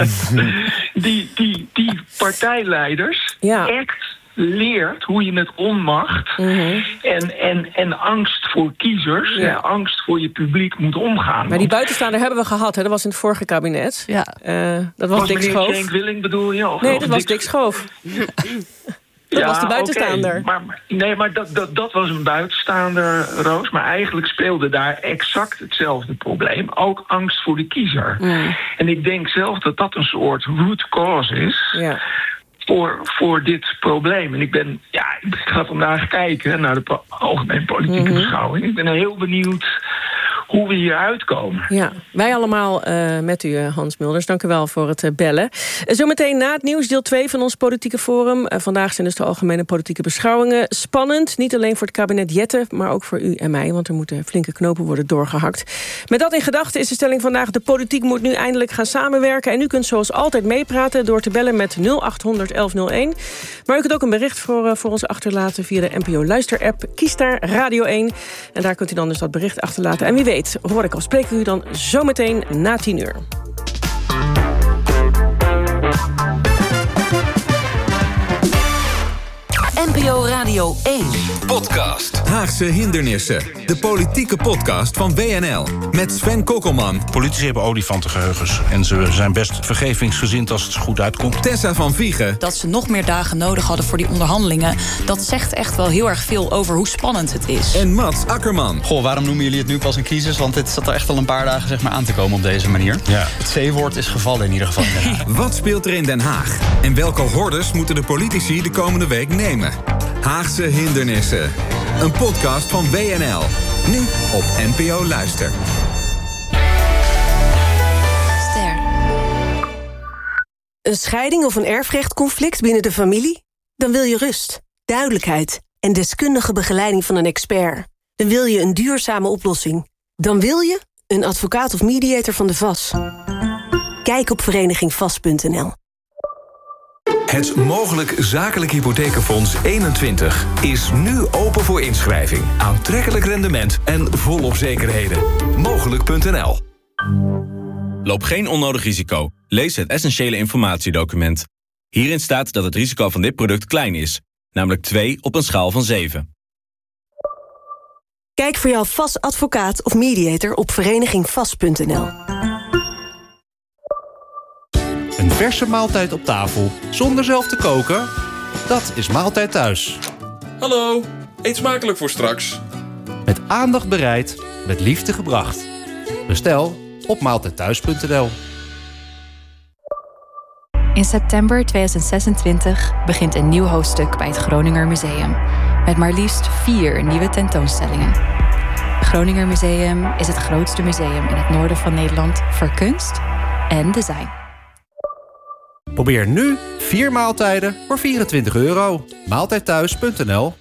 die, die, die partijleiders ja. echt leert hoe je met onmacht mm-hmm. en, en, en angst voor kiezers, ja. en angst voor je publiek moet omgaan. Maar die buitenstaander hebben we gehad, hè? Dat was in het vorige kabinet. Ja. Uh, dat was, was Dick Schoof. Cenk Willing bedoel je? Of nee, of dat was Dick Schoof. Dat ja, was de buitenstaander. Okay, maar, nee, maar dat, dat, dat was een buitenstaander, Roos. Maar eigenlijk speelde daar exact hetzelfde probleem. Ook angst voor de kiezer. Mm. En ik denk zelf dat dat een soort root cause is ja. voor, voor dit probleem. En ik ben, ja, ik ga vandaag kijken naar de po- algemene politieke mm-hmm. beschouwing. Ik ben heel benieuwd hoe we hier uitkomen. Ja, wij allemaal uh, met u, Hans Mulders. Dank u wel voor het uh, bellen. Uh, zometeen na het nieuws, deel twee van ons politieke forum. Uh, vandaag zijn dus de algemene politieke beschouwingen. Spannend, niet alleen voor het kabinet Jette, maar ook voor u en mij, want er moeten flinke knopen worden doorgehakt. Met dat in gedachten is de stelling vandaag: de politiek moet nu eindelijk gaan samenwerken. En u kunt zoals altijd meepraten door te bellen met nul acht honderd elf nul één. Maar u kunt ook een bericht voor, uh, voor ons achterlaten via de N P O Luister-app. Kies daar Radio één. En daar kunt u dan dus dat bericht achterlaten. En wie weet hoor ik al, spreken u dan zometeen na tien uur. N P O Radio één. Podcast. Haagse hindernissen. De politieke podcast van W N L. Met Sven Kokkelman. Politici hebben olifantengeheugens. En ze zijn best vergevingsgezind als het goed uitkomt. Tessa van Viegen. Dat ze nog meer dagen nodig hadden voor die onderhandelingen, dat zegt echt wel heel erg veel over hoe spannend het is. En Mats Akkerman. Goh, waarom noemen jullie het nu pas een crisis? Want dit zat er echt al een paar dagen zeg maar, aan te komen op deze manier. Ja. Het C-woord is gevallen in ieder geval in Den Haag. Wat speelt er in Den Haag? En welke hordes moeten de politici de komende week nemen? Haagse hindernissen. Een podcast van W N L. Nu op N P O Luister. Ster. Een scheiding of een erfrechtconflict binnen de familie? Dan wil je rust, duidelijkheid en deskundige begeleiding van een expert. Dan wil je een duurzame oplossing. Dan wil je een advocaat of mediator van de V A S. Kijk op vereniging vast punt n l. Het Mogelijk Zakelijk Hypothekenfonds eenentwintig is nu open voor inschrijving. Aantrekkelijk rendement en volop zekerheden. Mogelijk punt n l. Loop geen onnodig risico. Lees het essentiële informatiedocument. Hierin staat dat het risico van dit product klein is. Namelijk twee op een schaal van zeven. Kijk voor jouw V A S advocaat of mediator op vereniging vast punt n l. Een verse maaltijd op tafel, zonder zelf te koken? Dat is Maaltijd Thuis. Hallo, eet smakelijk voor straks. Met aandacht bereid, met liefde gebracht. Bestel op maaltijdthuis punt n l. In september tweeduizend zesentwintig begint een nieuw hoofdstuk bij het Groninger Museum. Met maar liefst vier nieuwe tentoonstellingen. Het Groninger Museum is het grootste museum in het noorden van Nederland voor kunst en design. Probeer nu vier maaltijden voor vierentwintig euro. maaltijdthuis punt n l.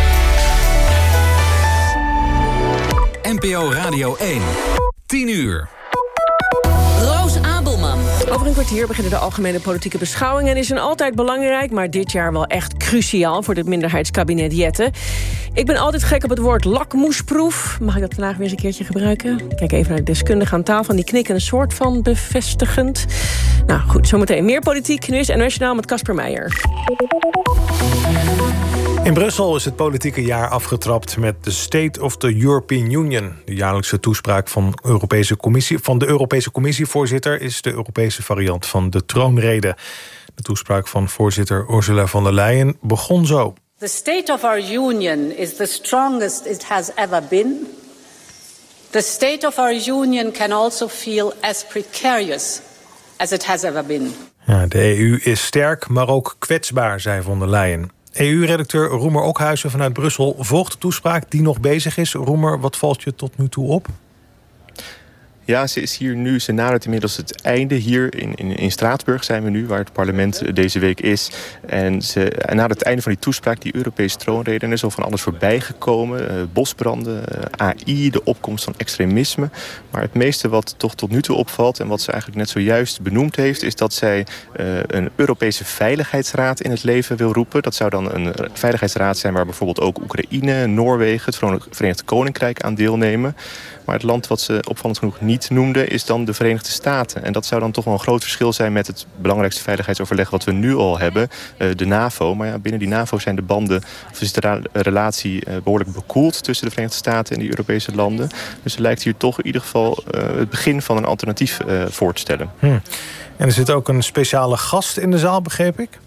N P O Radio één. tien uur. Roos Abelman. Over een kwartier beginnen de algemene politieke beschouwingen. En is een altijd belangrijk, maar dit jaar wel echt cruciaal voor dit minderheidskabinet Jette. Ik ben altijd gek op het woord lakmoesproef. Mag ik dat vandaag weer eens een keertje gebruiken? Kijk even naar de deskundigen aan tafel. Die knikken een soort van bevestigend. Nou goed, zometeen meer politiek. Nu is N O S Journaal met Casper Meijer. In Brussel is het politieke jaar afgetrapt met de State of the European Union. De jaarlijkse toespraak van, Europese Commissie, van de Europese Commissievoorzitter is de Europese variant van de troonrede. De toespraak van voorzitter Ursula von der Leyen begon zo. The state of our union is the strongest it has ever been. The state of our union can also feel as precarious as it has ever been. Ja, de E U is sterk, maar ook kwetsbaar, zei von der Leyen. E U-redacteur Roemer Okhuizen vanuit Brussel volgt de toespraak die nog bezig is. Roemer, wat valt je tot nu toe op? Ja, ze is hier nu, ze nadert inmiddels het einde. Hier in, in, in Straatsburg zijn we nu, waar het parlement deze week is. En ze nadert het einde van die toespraak, die Europese troonrede. En er is al van alles voorbij gekomen. Uh, bosbranden, uh, A I, de opkomst van extremisme. Maar het meeste wat toch tot nu toe opvalt, en wat ze eigenlijk net zojuist benoemd heeft, is dat zij uh, een Europese veiligheidsraad in het leven wil roepen. Dat zou dan een veiligheidsraad zijn waar bijvoorbeeld ook Oekraïne, Noorwegen, het Verenigd Koninkrijk aan deelnemen. Maar het land wat ze opvallend genoeg niet noemde is dan de Verenigde Staten. En dat zou dan toch wel een groot verschil zijn met het belangrijkste veiligheidsoverleg wat we nu al hebben, de NAVO. Maar ja, binnen die NAVO zijn de banden, of is de relatie behoorlijk bekoeld tussen de Verenigde Staten en die Europese landen. Dus er lijkt hier toch in ieder geval uh, het begin van een alternatief uh, voor te stellen. Hmm. En er zit ook een speciale gast in de zaal, begreep ik?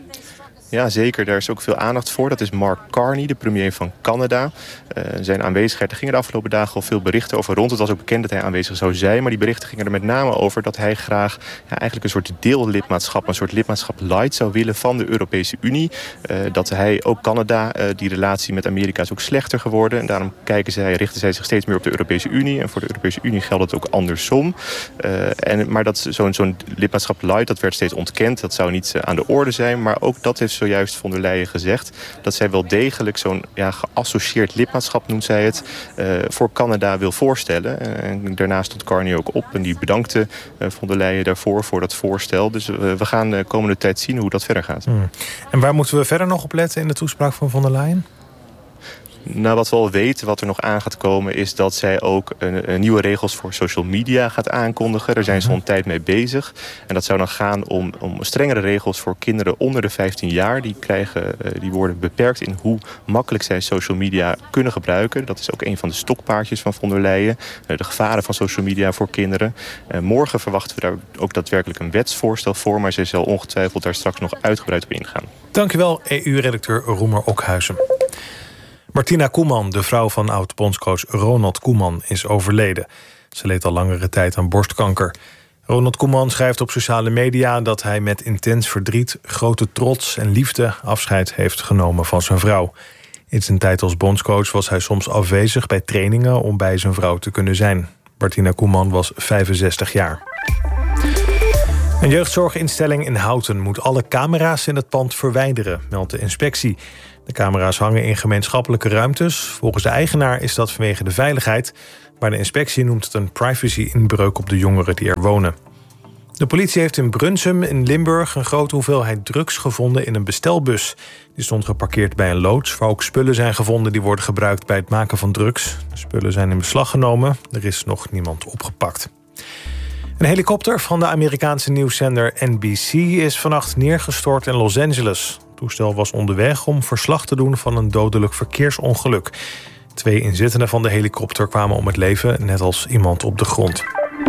Ja, zeker. Daar is ook veel aandacht voor. Dat is Mark Carney, de premier van Canada. Uh, zijn aanwezigheid, er gingen de afgelopen dagen al veel berichten over rond. Het was ook bekend dat hij aanwezig zou zijn. Maar die berichten gingen er met name over dat hij graag ja, eigenlijk een soort deellidmaatschap, een soort lidmaatschap light zou willen van de Europese Unie. Uh, dat hij, ook Canada, uh, die relatie met Amerika is ook slechter geworden. En daarom kijken zij, richten zij zich steeds meer op de Europese Unie. En voor de Europese Unie geldt het ook andersom. Uh, en, maar dat zo'n zo'n lidmaatschap light, dat werd steeds ontkend. Dat zou niet uh, aan de orde zijn. Maar ook dat heeft zojuist von der Leyen gezegd, dat zij wel degelijk zo'n ja, geassocieerd lidmaatschap, noemt zij het, uh, voor Canada wil voorstellen. En daarnaast stond Carney ook op en die bedankte uh, von der Leyen daarvoor, voor dat voorstel. Dus uh, we gaan de komende tijd zien hoe dat verder gaat. Hmm. En waar moeten we verder nog op letten in de toespraak van von der Leyen? Nou, wat we al weten, wat er nog aan gaat komen, is dat zij ook een, een nieuwe regels voor social media gaat aankondigen. Daar zijn ze al een tijd mee bezig. En dat zou dan gaan om, om strengere regels voor kinderen onder de vijftien jaar. Die, krijgen, die worden beperkt in hoe makkelijk zij social media kunnen gebruiken. Dat is ook een van de stokpaardjes van von der Leyen. De gevaren van social media voor kinderen. Morgen verwachten we daar ook daadwerkelijk een wetsvoorstel voor. Maar zij zal ongetwijfeld daar straks nog uitgebreid op ingaan. Dankjewel, E U-redacteur Roemer Okhuizen. Martina Koeman, de vrouw van oud-bondscoach Ronald Koeman, is overleden. Ze leed al langere tijd aan borstkanker. Ronald Koeman schrijft op sociale media dat hij met intens verdriet, grote trots en liefde afscheid heeft genomen van zijn vrouw. In zijn tijd als bondscoach was hij soms afwezig bij trainingen om bij zijn vrouw te kunnen zijn. Martina Koeman was vijfenzestig jaar. Een jeugdzorginstelling in Houten moet alle camera's in het pand verwijderen, meldt de inspectie. De camera's hangen in gemeenschappelijke ruimtes. Volgens de eigenaar is dat vanwege de veiligheid, maar de inspectie noemt het een privacy-inbreuk op de jongeren die er wonen. De politie heeft in Brunsum in Limburg een grote hoeveelheid drugs gevonden in een bestelbus. Die stond geparkeerd bij een loods, waar ook spullen zijn gevonden die worden gebruikt bij het maken van drugs. De spullen zijn in beslag genomen. Er is nog niemand opgepakt. Een helikopter van de Amerikaanse nieuwszender N B C is vannacht neergestort in Los Angeles. Het toestel was onderweg om verslag te doen van een dodelijk verkeersongeluk. Twee inzittenden van de helikopter kwamen om het leven, net als iemand op de grond.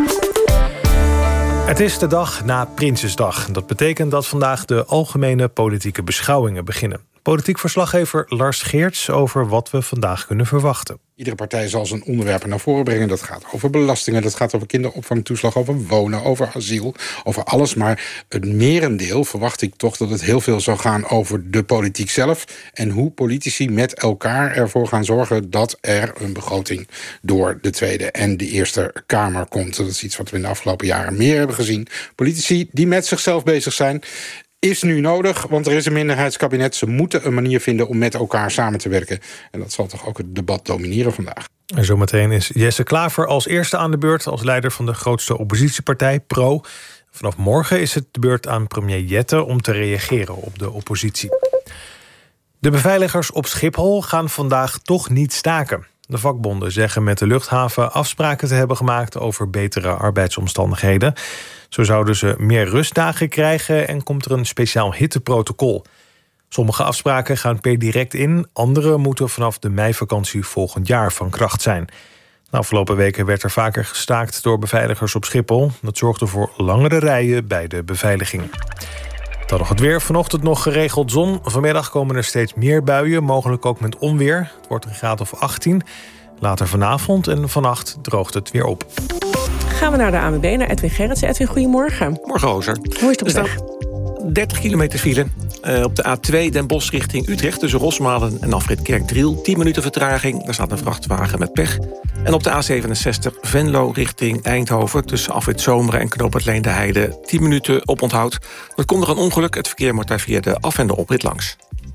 Het is de dag na Prinsjesdag. Dat betekent dat vandaag de algemene politieke beschouwingen beginnen. Politiek verslaggever Lars Geerts over wat we vandaag kunnen verwachten. Iedere partij zal zijn onderwerpen naar voren brengen. Dat gaat over belastingen, dat gaat over kinderopvangtoeslag, over wonen, over asiel, over alles. Maar het merendeel verwacht ik toch dat het heel veel zal gaan over de politiek zelf en hoe politici met elkaar ervoor gaan zorgen dat er een begroting door de Tweede en de Eerste Kamer komt. Dat is iets wat we in de afgelopen jaren meer hebben gezien. Politici die met zichzelf bezig zijn, is nu nodig, want er is een minderheidskabinet. Ze moeten een manier vinden om met elkaar samen te werken. En dat zal toch ook het debat domineren vandaag. En zometeen is Jesse Klaver als eerste aan de beurt als leider van de grootste oppositiepartij, Pro. Vanaf morgen is het de beurt aan premier Jette om te reageren op de oppositie. De beveiligers op Schiphol gaan vandaag toch niet staken. De vakbonden zeggen met de luchthaven afspraken te hebben gemaakt over betere arbeidsomstandigheden. Zo zouden ze meer rustdagen krijgen en komt er een speciaal hitteprotocol. Sommige afspraken gaan per direct in, andere moeten vanaf de meivakantie volgend jaar van kracht zijn. De afgelopen weken werd er vaker gestaakt door beveiligers op Schiphol. Dat zorgde voor langere rijen bij de beveiliging. Dan nog het weer. Vanochtend nog geregeld zon. Vanmiddag komen er steeds meer buien, mogelijk ook met onweer. Het wordt een graad of achttien. Later vanavond en vannacht droogt het weer op. Gaan we naar de A N W B, naar Edwin Gerritsen. Edwin, goedemorgen. Morgen, Rozer. Hoe is het op weg? dertig kilometer file. Uh, op de A twee Den Bosch richting Utrecht tussen Rosmalen en Afrit Kerkdriel. tien minuten vertraging, daar staat een vrachtwagen met pech. En op de A zevenenzestig Venlo richting Eindhoven tussen Afrit Zomeren en Knoop het Leende Heide. tien minuten op onthoud. Er komt nog een ongeluk. Het verkeer moet daar via de af- en de oprit langs.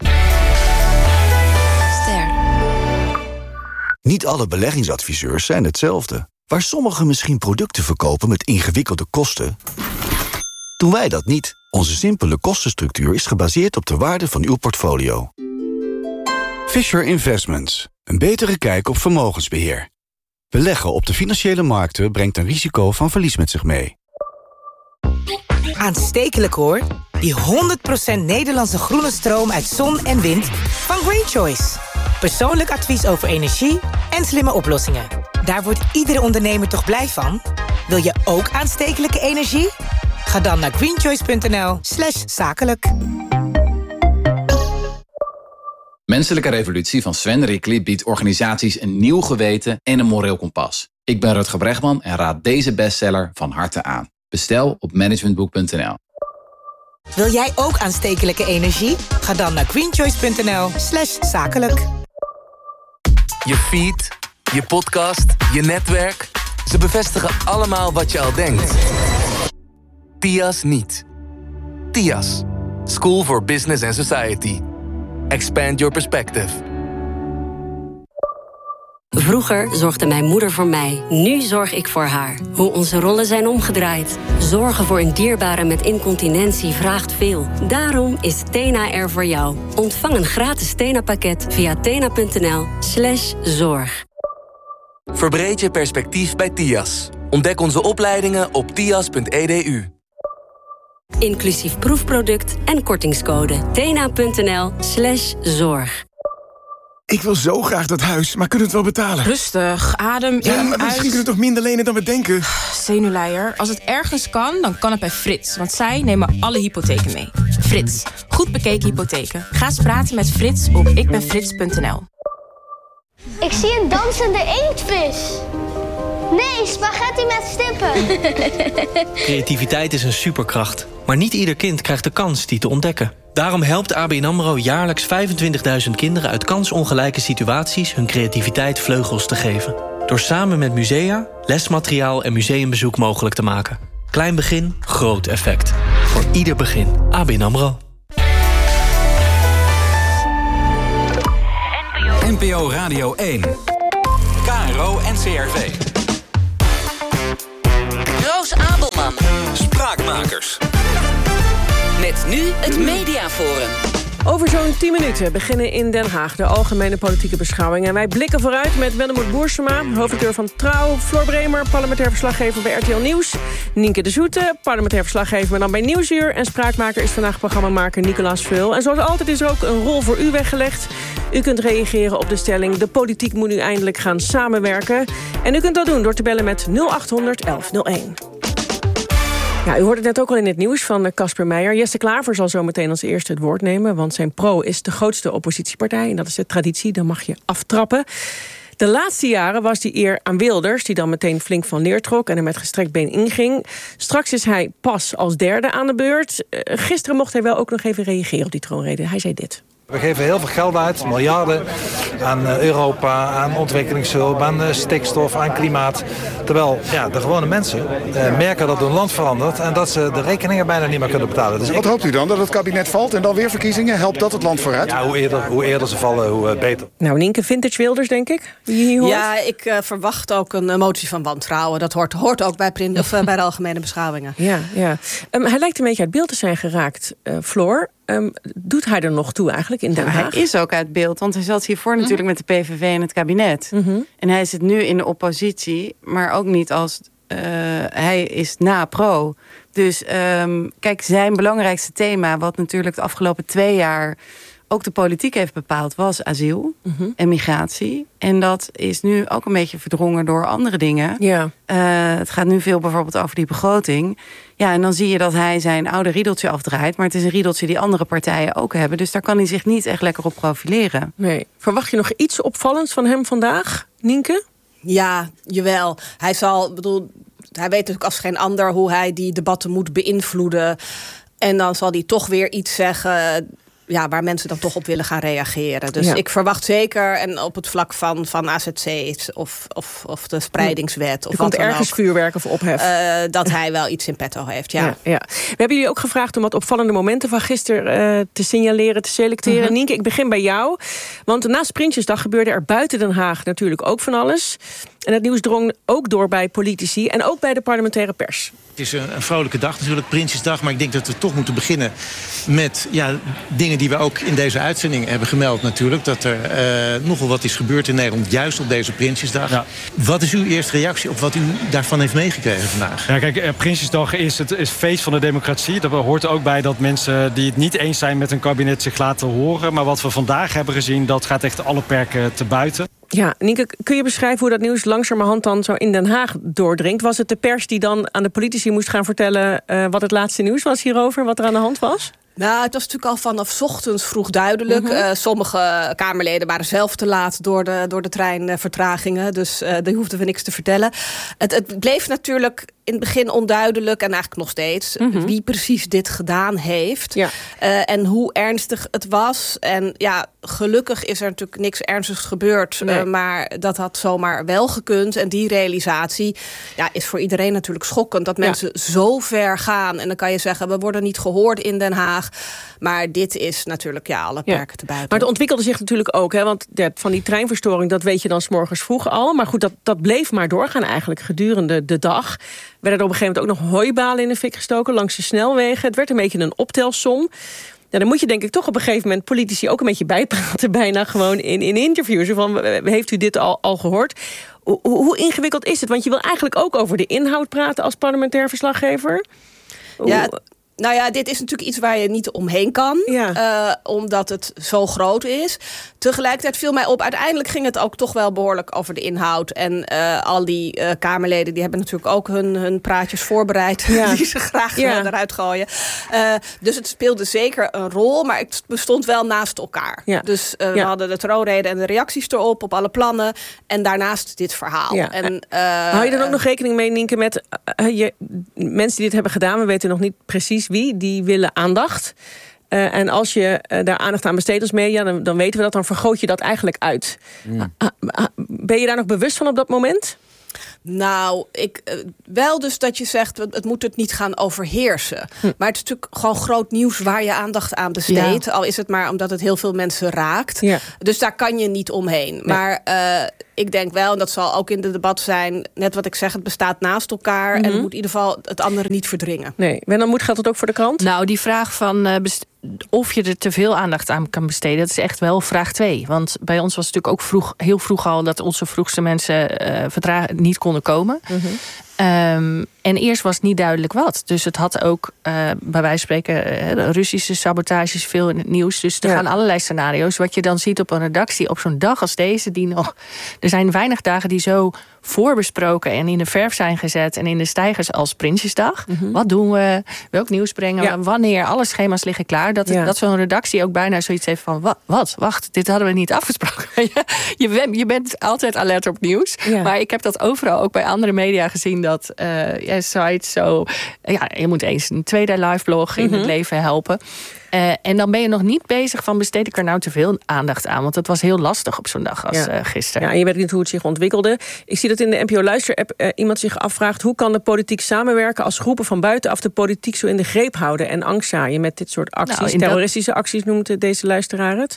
Ster. Niet alle beleggingsadviseurs zijn hetzelfde. Waar sommigen misschien producten verkopen met ingewikkelde kosten, doen wij dat niet. Onze simpele kostenstructuur is gebaseerd op de waarde van uw portfolio. Fisher Investments. Een betere kijk op vermogensbeheer. Beleggen op de financiële markten brengt een risico van verlies met zich mee. Aanstekelijk hoor. Die honderd procent Nederlandse groene stroom uit zon en wind van Green Choice. Persoonlijk advies over energie en slimme oplossingen. Daar wordt iedere ondernemer toch blij van? Wil je ook aanstekelijke energie? Ga dan naar greenchoice.nl slash zakelijk. Menselijke Revolutie van Sven Rickly biedt organisaties een nieuw geweten en een moreel kompas. Ik ben Rutger Bregman en raad deze bestseller van harte aan. Bestel op managementboek punt n l. Wil jij ook aanstekelijke energie? Ga dan naar greenchoice.nl slash zakelijk. Je feed, je podcast, je netwerk. Ze bevestigen allemaal wat je al denkt. T I A S niet. T I A S. School for Business and Society. Expand your perspective. Vroeger zorgde mijn moeder voor mij. Nu zorg ik voor haar. Hoe onze rollen zijn omgedraaid. Zorgen voor een dierbare met incontinentie vraagt veel. Daarom is Tena er voor jou. Ontvang een gratis Tena-pakket via tena.nl slash zorg. Verbreed je perspectief bij T I A S. Ontdek onze opleidingen op tias punt e d u. Inclusief proefproduct en kortingscode. tena.nl slash zorg. Ik wil zo graag dat huis, maar kunnen we het wel betalen? Rustig, adem in, ja, maar misschien uit. kunnen we toch minder lenen dan we denken? Zenuwleier, als het ergens kan, dan kan het bij Frits. Want zij nemen alle hypotheken mee. Frits, goed bekeken hypotheken. Ga eens praten met Frits op ikbenfrits punt n l. Ik zie een dansende inktvis. Nee, spaghetti met stippen. Creativiteit is een superkracht. Maar niet ieder kind krijgt de kans die te ontdekken. Daarom helpt A B N AMRO jaarlijks vijfentwintigduizend kinderen uit kansongelijke situaties hun creativiteit vleugels te geven. Door samen met musea, lesmateriaal en museumbezoek mogelijk te maken. Klein begin, groot effect. Voor ieder begin. A B N AMRO. N P O Radio één. K R O N C R V. Roos Abelman. Spraakmakers. Met nu het Mediaforum. Over zo'n tien minuten beginnen in Den Haag de algemene politieke beschouwingen. En wij blikken vooruit met Wennemoet Boersema, hoofdredacteur van Trouw, Floor Bremer, parlementair verslaggever bij R T L Nieuws, Nienke de Zoete, parlementair verslaggever, maar dan bij Nieuwsuur. En spraakmaker is vandaag programmamaker Nicolaas Veul. En zoals altijd is er ook een rol voor u weggelegd. U kunt reageren op de stelling: de politiek moet nu eindelijk gaan samenwerken. En u kunt dat doen door te bellen met nul acht honderd, elf nul één. Ja, u hoorde het net ook al in het nieuws van Casper Meijer. Jesse Klaver zal zo meteen als eerste het woord nemen, want zijn Pro is de grootste oppositiepartij. En dat is de traditie, dan mag je aftrappen. De laatste jaren was die eer aan Wilders, die dan meteen flink van leer trok en er met gestrekt been inging. Straks is hij pas als derde aan de beurt. Uh, gisteren mocht hij wel ook nog even reageren op die troonrede. Hij zei dit. We geven heel veel geld uit, miljarden, aan Europa, aan ontwikkelingshulp, aan stikstof, aan klimaat. Terwijl ja, de gewone mensen eh, merken dat hun land verandert en dat ze de rekeningen bijna niet meer kunnen betalen. Dus Wat ik... hoopt u dan? Dat het kabinet valt en dan weer verkiezingen? Helpt dat het land vooruit? Ja, hoe eerder, hoe eerder ze vallen, hoe uh, beter. Nou, Nienke, vintage Wilders, denk ik, wie je hier hoort. Ja, ik uh, verwacht ook een motie van wantrouwen. Dat hoort, hoort ook bij, print, of, uh, bij de algemene beschouwingen. Ja, ja. Um, hij lijkt een beetje uit beeld te zijn geraakt, uh, Floor. Um, doet hij er nog toe eigenlijk in Den Haag? Nou, hij is ook uit beeld, want hij zat hiervoor natuurlijk mm. met de P V V in het kabinet. Mm-hmm. En hij zit nu in de oppositie, maar ook niet als... Uh, hij is na pro. Dus um, kijk, zijn belangrijkste thema, wat natuurlijk de afgelopen twee jaar ook de politiek heeft bepaald, was asiel mm-hmm. en migratie. En dat is nu ook een beetje verdrongen door andere dingen. Ja. Uh, het gaat nu veel bijvoorbeeld over die begroting. Ja, en dan zie je dat hij zijn oude riedeltje afdraait. Maar het is een riedeltje die andere partijen ook hebben. Dus daar kan hij zich niet echt lekker op profileren. Nee. Verwacht je nog iets opvallends van hem vandaag, Nienke? Ja, jawel. Hij zal, bedoel, hij weet natuurlijk als geen ander hoe hij die debatten moet beïnvloeden. En dan zal hij toch weer iets zeggen, ja, waar mensen dan toch op willen gaan reageren. Dus ja. ik verwacht zeker, en op het vlak van, van A Z C's of, of, of de spreidingswet. Of er komt ergens ook, vuurwerk of ophef. Uh, dat hij wel iets in petto heeft, ja. Ja, ja. We hebben jullie ook gevraagd om wat opvallende momenten van gisteren uh, te signaleren, te selecteren. Uh-huh. Nienke, ik begin bij jou. Want naast Prinsjesdag gebeurde er buiten Den Haag natuurlijk ook van alles. En het nieuws drong ook door bij politici en ook bij de parlementaire pers. Het is een, een vrolijke dag natuurlijk, Prinsjesdag. Maar ik denk dat we toch moeten beginnen met ja, dingen die we ook in deze uitzending hebben gemeld natuurlijk. Dat er uh, nogal wat is gebeurd in Nederland, juist op deze Prinsjesdag. Ja. Wat is uw eerste reactie op wat u daarvan heeft meegekregen vandaag? Ja, kijk, Prinsjesdag is het is feest van de democratie. Dat hoort er ook bij dat mensen die het niet eens zijn met een kabinet zich laten horen. Maar wat we vandaag hebben gezien, dat gaat echt alle perken te buiten. Ja, Nienke, kun je beschrijven hoe dat nieuws langzamerhand dan zo in Den Haag doordringt? Was het de pers die dan aan de politici moest gaan vertellen uh, wat het laatste nieuws was hierover, wat er aan de hand was? Nou, het was natuurlijk al vanaf 's ochtends vroeg duidelijk. Mm-hmm. Uh, sommige Kamerleden waren zelf te laat door de, door de treinvertragingen. Dus uh, die hoefden we niks te vertellen. Het, het bleef natuurlijk in het begin onduidelijk, en eigenlijk nog steeds, mm-hmm. wie precies dit gedaan heeft. Ja. Uh, en hoe ernstig het was. En ja, gelukkig is er natuurlijk niks ernstigs gebeurd. Nee. Uh, maar dat had zomaar wel gekund. En die realisatie ja, is voor iedereen natuurlijk schokkend. Dat mensen ja. zo ver gaan. En dan kan je zeggen, we worden niet gehoord in Den Haag. Maar dit is natuurlijk ja, alle perken ja. te buiten. Maar het ontwikkelde zich natuurlijk ook. Hè, want van die treinverstoring, dat weet je dan 's morgens vroeg al. Maar goed, dat, dat bleef maar doorgaan eigenlijk gedurende de dag. Werden er op een gegeven moment ook nog hooibalen in de fik gestoken langs de snelwegen. Het werd een beetje een optelsom. Ja, dan moet je denk ik toch op een gegeven moment politici ook een beetje bijpraten. Bijna gewoon in, in interviews. Van, heeft u dit al, al gehoord? Hoe, hoe ingewikkeld is het? Want je wil eigenlijk ook over de inhoud praten als parlementair verslaggever. Ja, nou ja, dit is natuurlijk iets waar je niet omheen kan. Ja. Uh, omdat het zo groot is. Tegelijkertijd viel mij op, uiteindelijk ging het ook toch wel behoorlijk over de inhoud. En uh, al die uh, Kamerleden, die hebben natuurlijk ook hun, hun praatjes voorbereid. Ja. Die ze graag ja. eruit gooien. Uh, dus het speelde zeker een rol, maar het bestond wel naast elkaar. Ja. Dus uh, we ja. hadden de troonrede en de reacties erop, op alle plannen. En daarnaast dit verhaal. Ja. En, uh, hou je dan ook nog rekening mee, Nienke, met uh, je, mensen die dit hebben gedaan, we weten nog niet precies wie, die willen aandacht. Uh, en als je uh, daar aandacht aan besteedt als media, dan, dan weten we dat, dan vergroot je dat eigenlijk uit. Mm. Uh, uh, ben je daar nog bewust van op dat moment? Nou, ik, uh, wel dus dat je zegt, het moet het niet gaan overheersen. Hm. Maar het is natuurlijk gewoon groot nieuws waar je aandacht aan besteedt. Ja. Al is het maar omdat het heel veel mensen raakt. Ja. Dus daar kan je niet omheen. Nee. Maar uh, ik denk wel, en dat zal ook in het debat zijn, net wat ik zeg, het bestaat naast elkaar. Mm-hmm. En het moet in ieder geval het andere niet verdringen. Nee, Wenna Moed, geldt het ook voor de krant? Nou, die vraag van uh, best- of je er te veel aandacht aan kan besteden, dat is echt wel vraag twee. Want bij ons was het natuurlijk ook vroeg, heel vroeg al dat onze vroegste mensen uh, vertra- niet konden komen. Mm-hmm. Um, en eerst was niet duidelijk wat. Dus het had ook, uh, bij wijze van spreken, uh, Russische sabotages veel in het nieuws. Dus er ja. gaan allerlei scenario's. Wat je dan ziet op een redactie op zo'n dag als deze, die nog. Er zijn weinig dagen die zo voorbesproken en in de verf zijn gezet en in de stijgers als Prinsjesdag. Mm-hmm. Wat doen we? Welk nieuws brengen we? Ja. Wanneer? Alle schema's liggen klaar. Dat, ja. dat zo'n redactie ook bijna zoiets heeft van: wat? wat? Wacht, dit hadden we niet afgesproken. je, bent, je bent altijd alert op nieuws. Ja. Maar ik heb dat overal ook bij andere media gezien dat uh, ja, sites zo. Ja, je moet eens een tweede live blog in mm-hmm. het leven helpen. Uh, en dan ben je nog niet bezig van besteed ik er nou te veel aandacht aan. Want het was heel lastig op zo'n dag als ja. uh, gisteren. Ja, en je weet niet hoe het zich ontwikkelde. Ik zie dat in de N P O Luister-app uh, iemand zich afvraagt: hoe kan de politiek samenwerken als groepen van buitenaf de politiek zo in de greep houden en angst zaaien met dit soort acties? Nou, terroristische dat... acties noemt deze luisteraar het.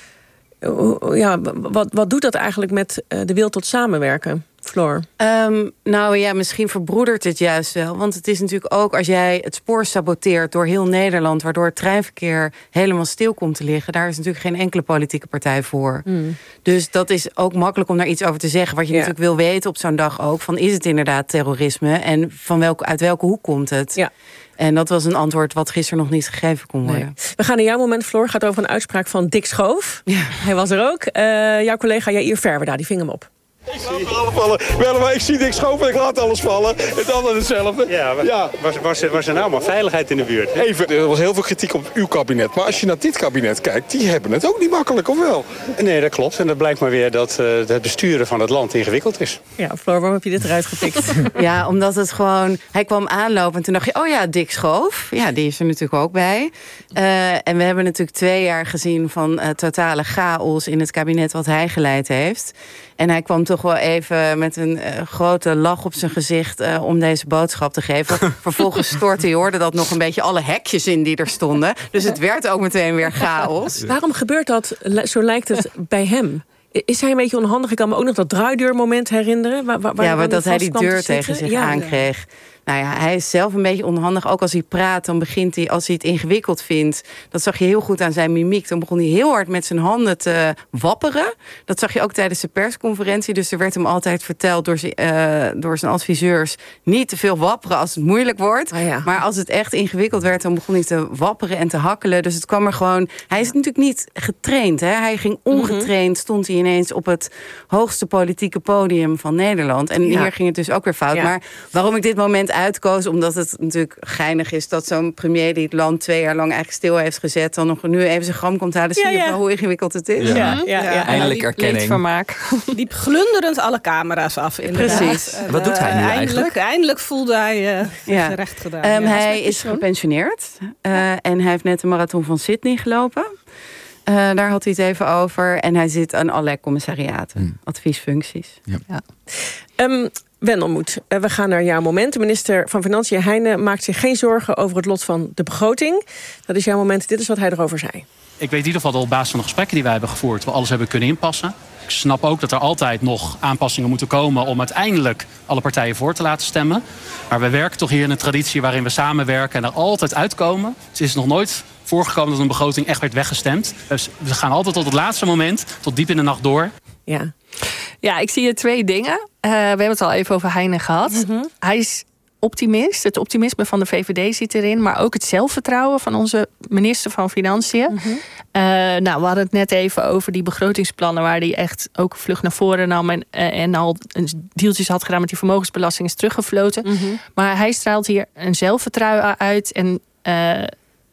Uh, ja, wat, wat doet dat eigenlijk met uh, de wil tot samenwerken? Floor? Um, nou ja, misschien verbroedert het juist wel. Want het is natuurlijk ook als jij het spoor saboteert door heel Nederland, waardoor het treinverkeer helemaal stil komt te liggen. Daar is natuurlijk geen enkele politieke partij voor. Mm. Dus dat is ook makkelijk om daar iets over te zeggen. Wat je ja. natuurlijk wil weten op zo'n dag ook. Van is het inderdaad terrorisme? En van welke, uit welke hoek komt het? Ja. En dat was een antwoord wat gisteren nog niet gegeven kon worden. Nee. We gaan naar jouw moment, Floor. Gaat over een uitspraak van Dick Schoof. Ja. Hij was er ook. Uh, jouw collega Jair Verwerda, die ving hem op. Ik zie alles vallen. Wel, maar ik zie Dick Schoof en ik laat alles vallen. Het andere hetzelfde. Ja, was, ja. was, was, er, was er nou maar veiligheid in de buurt? Hè? Even, er was heel veel kritiek op uw kabinet. Maar als je naar dit kabinet kijkt, die hebben het ook niet makkelijk, of wel? Nee, dat klopt. En dat blijkt maar weer dat uh, het besturen van het land ingewikkeld is. Ja, Floor, waarom heb je dit eruit gepikt? Ja, omdat het gewoon... Hij kwam aanlopen en toen dacht je, oh ja, Dick Schoof. Ja, die is er natuurlijk ook bij. Uh, en we hebben natuurlijk twee jaar gezien van uh, totale chaos in het kabinet wat hij geleid heeft. En hij kwam toch wel even met een uh, grote lach op zijn gezicht uh, om deze boodschap te geven. Vervolgens stortte je hoorde dat nog een beetje alle hekjes in die er stonden. Dus het werd ook meteen weer chaos. Waarom gebeurt dat, zo lijkt het, bij hem? Is hij een beetje onhandig? Ik kan me ook nog dat draaideurmoment herinneren. Waar, waar ja, dat hij die deur tegen zich ja. aankreeg. Nou ja, hij is zelf een beetje onhandig. Ook als hij praat, dan begint hij, als hij het ingewikkeld vindt. Dat zag je heel goed aan zijn mimiek. Dan begon hij heel hard met zijn handen te wapperen. Dat zag je ook tijdens de persconferentie. Dus er werd hem altijd verteld door zijn, uh, door zijn adviseurs: niet te veel wapperen als het moeilijk wordt. Oh ja. Maar als het echt ingewikkeld werd, dan begon hij te wapperen en te hakkelen. Dus het kwam er gewoon... Hij is natuurlijk niet getraind. Hè? Hij ging ongetraind, stond hij ineens op het hoogste politieke podium van Nederland. En ja. hier ging het dus ook weer fout. Ja. Maar waarom ik dit moment uitkoos, omdat het natuurlijk geinig is dat zo'n premier die het land twee jaar lang eigenlijk stil heeft gezet, dan nog nu even zijn gram komt halen. Zie je ja, ja. hoe ingewikkeld het is? Ja, ja, ja, ja. Eindelijk erkenning. Vermaak. Liep glunderend alle camera's af, inderdaad. Precies. En, Wat doet hij nu uh, eigenlijk? Eindelijk, eindelijk voelde hij uh, ja. gerecht gedaan. Um, ja, hij is gepensioneerd uh, en hij heeft net de marathon van Sydney gelopen. Uh, daar had hij het even over. En hij zit aan allerlei commissariaten, hmm. adviesfuncties. Ja. Ja. Um, Wendelmoed, we gaan naar jouw moment. De minister van Financiën, Heijnen, maakt zich geen zorgen over het lot van de begroting. Dat is jouw moment. Dit is wat hij erover zei. Ik weet in ieder geval dat op basis van de gesprekken die wij hebben gevoerd, we alles hebben kunnen inpassen. Ik snap ook dat er altijd nog aanpassingen moeten komen om uiteindelijk alle partijen voor te laten stemmen. Maar we werken toch hier in een traditie waarin we samenwerken en er altijd uitkomen. Het is nog nooit voorgekomen dat een begroting echt werd weggestemd. Dus we gaan altijd tot het laatste moment, tot diep in de nacht door. Ja, ja ik zie hier twee dingen. Uh, we hebben het al even over Heijnen gehad. Mm-hmm. Hij is optimist. Het optimisme van de V V D zit erin. Maar ook het zelfvertrouwen van onze minister van Financiën. Mm-hmm. Uh, nou, we hadden het net even over die begrotingsplannen, waar hij echt ook vlug naar voren nam en, uh, en al deeltjes had gedaan met die vermogensbelasting is teruggefloten. Mm-hmm. Maar hij straalt hier een zelfvertrouwen uit. En uh,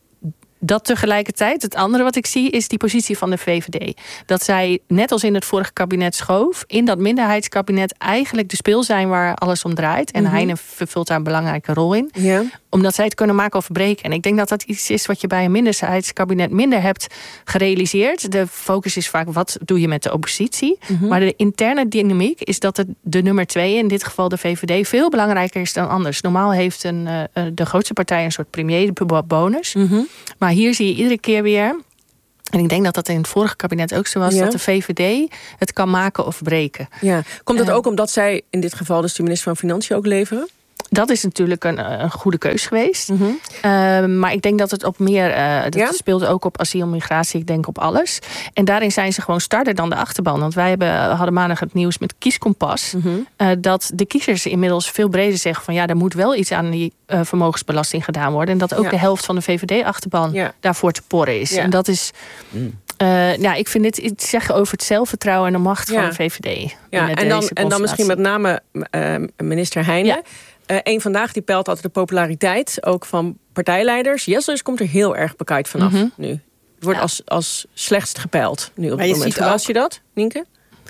dat tegelijkertijd, het andere wat ik zie, is die positie van de V V D. Dat zij, net als in het vorige kabinet Schoof, in dat minderheidskabinet eigenlijk de speel zijn waar alles om draait. En mm-hmm. Heijnen vervult daar een belangrijke rol in. Ja. Omdat zij het kunnen maken of breken. En ik denk dat dat iets is wat je bij een minderheidskabinet minder hebt gerealiseerd. De focus is vaak, wat doe je met de oppositie? Mm-hmm. Maar de interne dynamiek is dat het de nummer twee, in dit geval de V V D, veel belangrijker is dan anders. Normaal heeft een, uh, de grootste partij een soort premierbonus. Mm-hmm. Maar hier zie je iedere keer weer, en ik denk dat dat in het vorige kabinet ook zo was, ja. dat de V V D het kan maken of breken. Ja. Komt dat uh, ook omdat zij in dit geval dus de minister van Financiën ook leveren? Dat is natuurlijk een, een goede keus geweest. Mm-hmm. Uh, maar ik denk dat het op meer... Uh, dat ja? speelde ook op asiel, migratie, ik denk op alles. En daarin zijn ze gewoon starter dan de achterban. Want wij hebben, hadden maandag het nieuws met Kieskompas... Mm-hmm. Uh, dat de kiezers inmiddels veel breder zeggen van... ja, er moet wel iets aan die uh, vermogensbelasting gedaan worden. En dat ook ja. de helft van de V V D-achterban ja. daarvoor te porren is. Ja. En dat is... Mm. Uh, ja, ik vind dit iets zeggen over het zelfvertrouwen en de macht ja. van de V V D. Ja, en dan, en dan misschien met name uh, minister Heijnen. Ja. Uh, Eén Vandaag die peilt altijd de populariteit, ook van partijleiders. Jessels komt er heel erg bekijkt vanaf mm-hmm. nu. Het wordt ja. als, als slechtst gepeild nu op het moment. Verbaas je dat, Nienke?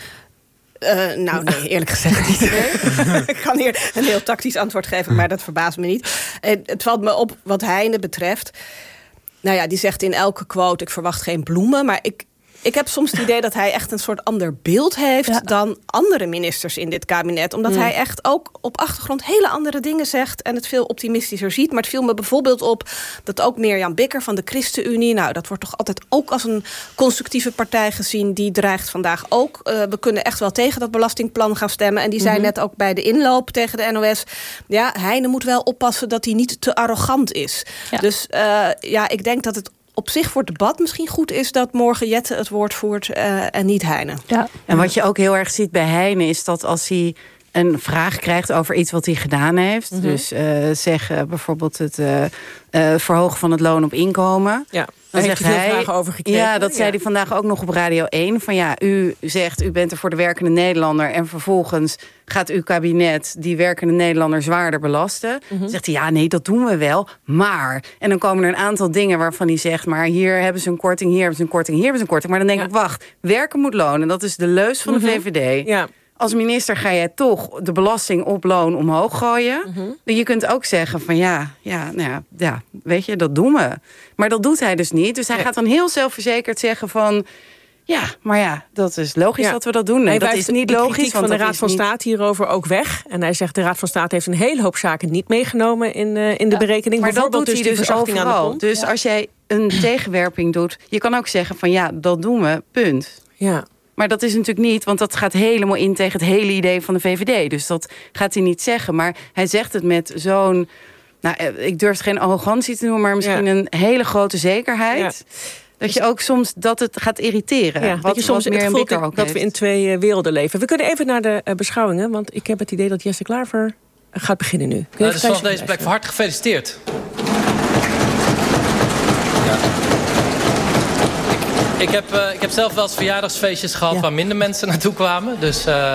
Uh, nou, nee, eerlijk gezegd niet. Nee. Ik kan hier een heel tactisch antwoord geven, maar dat verbaast me niet. Uh, het valt me op wat Heijnen betreft. Nou ja, die zegt in elke quote, ik verwacht geen bloemen. Maar ik, ik heb soms het idee dat hij echt een soort ander beeld heeft... Ja. dan andere ministers in dit kabinet. Omdat mm. hij echt ook op achtergrond hele andere dingen zegt... en het veel optimistischer ziet. Maar het viel me bijvoorbeeld op dat ook Mirjam Bikker van de ChristenUnie... nou, dat wordt toch altijd ook als een constructieve partij gezien... die dreigt vandaag ook. Uh, we kunnen echt wel tegen dat belastingplan gaan stemmen. En die zei mm-hmm. net ook bij de inloop tegen de N O S... ja, Heijnen moet wel oppassen dat hij niet te arrogant is. Ja. Dus uh, ja, ik denk dat het op zich voor het debat misschien goed is... dat morgen Jette het woord voert uh, en niet Heijnen. Ja. En wat je ook heel erg ziet bij Heijnen... is dat als hij een vraag krijgt over iets wat hij gedaan heeft... Mm-hmm. dus uh, zeg uh, bijvoorbeeld het uh, uh, verhogen van het loon op inkomen... Ja. Dan heeft zegt hij veel hij, vragen over gekregen. Ja, dat zei ja. hij vandaag ook nog op Radio één. Van ja, u zegt, u bent er voor de werkende Nederlander... en vervolgens gaat uw kabinet die werkende Nederlander zwaarder belasten. Mm-hmm. Dan zegt hij, ja, nee, dat doen we wel, maar... En dan komen er een aantal dingen waarvan hij zegt... maar hier hebben ze een korting, hier hebben ze een korting, hier hebben ze een korting. Maar dan denk ja. ik, wacht, werken moet lonen. Dat is de leus van mm-hmm. de V V D. Ja. Als minister ga jij toch de belasting op loon omhoog gooien. Mm-hmm. Je kunt ook zeggen van ja, ja, nou ja, ja, weet je, dat doen we. Maar dat doet hij dus niet. Dus hij ja. gaat dan heel zelfverzekerd zeggen van... ja, maar ja, dat is logisch ja. dat we dat doen. Nee, dat is niet logisch. Van de Raad van niet... State hierover ook weg. En hij zegt de Raad van State heeft een hele hoop zaken niet meegenomen in, uh, in de ja. berekening. Maar dat doet dus hij dus overal. Aan de pomp. Dus ja. als jij een tegenwerping doet... je kan ook zeggen van ja, dat doen we, punt. Ja. Maar dat is natuurlijk niet, want dat gaat helemaal in tegen het hele idee van de V V D. Dus dat gaat hij niet zeggen. Maar hij zegt het met zo'n, nou, ik durf het geen arrogantie te noemen... maar misschien ja. een hele grote zekerheid. Ja. Dat je ook soms dat het gaat irriteren. Ja, wat, dat je soms meer het gevoel ook dat heeft. We in twee uh, werelden leven. We kunnen even naar de uh, beschouwingen, want ik heb het idee dat Jesse Klaver gaat beginnen nu. Nou, dus vanaf deze plek van harte gefeliciteerd. Ja. Ik heb, uh, ik heb zelf wel eens verjaardagsfeestjes gehad... Ja. waar minder mensen naartoe kwamen. Dus uh,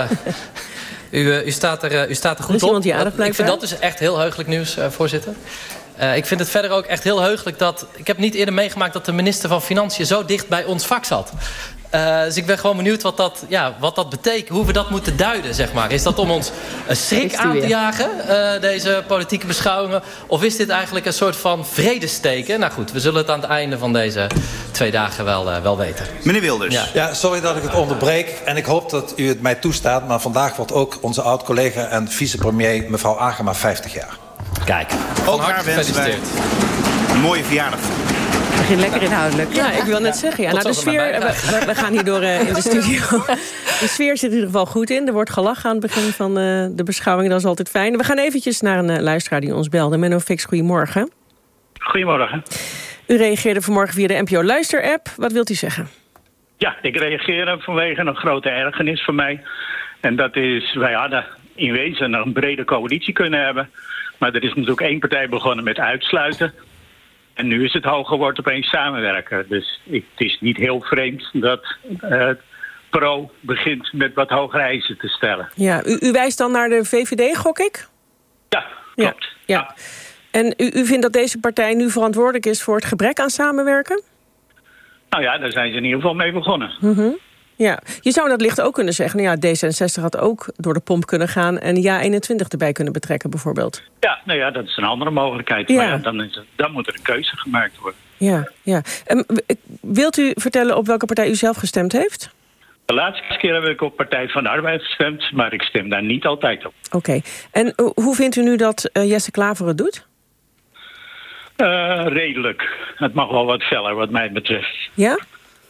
u, uh, u, staat er, uh, u staat er goed op. Dat, ik vind dat dus echt heel heugelijk nieuws, uh, voorzitter. Uh, ik vind het verder ook echt heel heugelijk dat... ik heb niet eerder meegemaakt dat de minister van Financiën... zo dicht bij ons vak zat. Uh, dus ik ben gewoon benieuwd wat dat, ja, wat dat betekent. Hoe we dat moeten duiden, zeg maar. Is dat om ons een schrik aan te jagen, uh, deze politieke beschouwingen? Of is dit eigenlijk een soort van vredesteken? Nou goed, we zullen het aan het einde van deze twee dagen wel, uh, wel weten. Meneer Wilders. Ja. ja, sorry dat ik het onderbreek. En ik hoop dat u het mij toestaat. Maar vandaag wordt ook onze oud-collega en vicepremier... mevrouw Agema vijftig jaar. Kijk, ook haar gefeliciteerd. Een mooie verjaardag. Begin lekker inhoudelijk. Ja, ik wil net zeggen. Ja, nou, de sfeer, we, we gaan hierdoor uh, in de studio. De sfeer zit in ieder geval goed in. Er wordt gelachen aan het begin van uh, de beschouwing. Dat is altijd fijn. We gaan eventjes naar een uh, luisteraar die ons belde. Menno Fix, goedemorgen. Goedemorgen. U reageerde vanmorgen via de N P O Luister-app. Wat wilt u zeggen? Ja, ik reageer vanwege een grote ergernis voor mij. En dat is, wij hadden in wezen een brede coalitie kunnen hebben. Maar er is natuurlijk één partij begonnen met uitsluiten. En nu is het hoger wordt opeens samenwerken. Dus het is niet heel vreemd dat uh, Pro begint met wat hogere eisen te stellen. Ja, u, u wijst dan naar de V V D, gok ik? Ja, klopt. Ja, ja. En u, u vindt dat deze partij nu verantwoordelijk is voor het gebrek aan samenwerken? Nou ja, daar zijn ze in ieder geval mee begonnen. Mm-hmm. Ja, je zou dat licht ook kunnen zeggen. Nou ja, D zesenzestig had ook door de pomp kunnen gaan... en Ja eenentwintig erbij kunnen betrekken, bijvoorbeeld. Ja, nou ja, dat is een andere mogelijkheid. Ja. Maar ja, dan, is het, dan moet er een keuze gemaakt worden. Ja, ja. Um, wilt u vertellen op welke partij u zelf gestemd heeft? De laatste keer heb ik op Partij van de Arbeid gestemd... maar ik stem daar niet altijd op. Oké. Okay. En uh, hoe vindt u nu dat uh, Jesse Klaver het doet? Uh, redelijk. Het mag wel wat feller, wat mij betreft. Ja?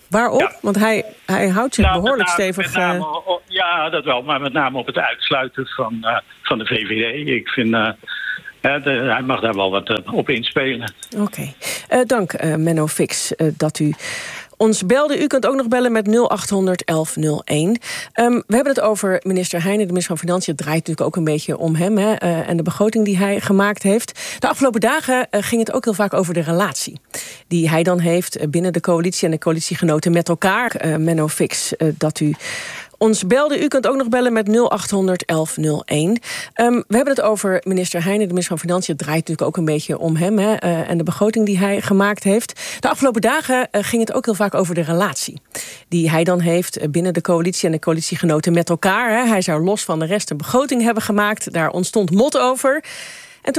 Waarop? Ja. Want hij, hij houdt zich Nou, behoorlijk met name- stevig... met name uh, op- ja, dat wel. Maar met name op het uitsluiten van, uh, van de V V D. Ik vind... Uh, ja, de, hij mag daar wel wat uh, op inspelen. Oké. Okay. Uh, dank, uh, Menno Fix, uh, dat u... ons belde. U kunt ook nog bellen met nul acht honderd elf nul één. Um, we hebben het over minister Heijnen, de minister van Financiën. Het draait natuurlijk ook een beetje om hem hè, uh, en de begroting die hij gemaakt heeft. De afgelopen dagen uh, ging het ook heel vaak over de relatie die hij dan heeft binnen de coalitie en de coalitiegenoten met elkaar. Uh, Menno Fix, uh, dat u ons belde. U kunt ook nog bellen met nul acht honderd elf nul één. Um, we hebben het over minister Heijnen, de minister van Financiën. Het draait natuurlijk ook een beetje om hem hè, uh, en de begroting die hij gemaakt heeft. De afgelopen dagen uh, ging het ook heel vaak over de relatie die hij dan heeft binnen de coalitie en de coalitiegenoten met elkaar. Hè. Hij zou los van de rest een begroting hebben gemaakt. Daar ontstond mot over.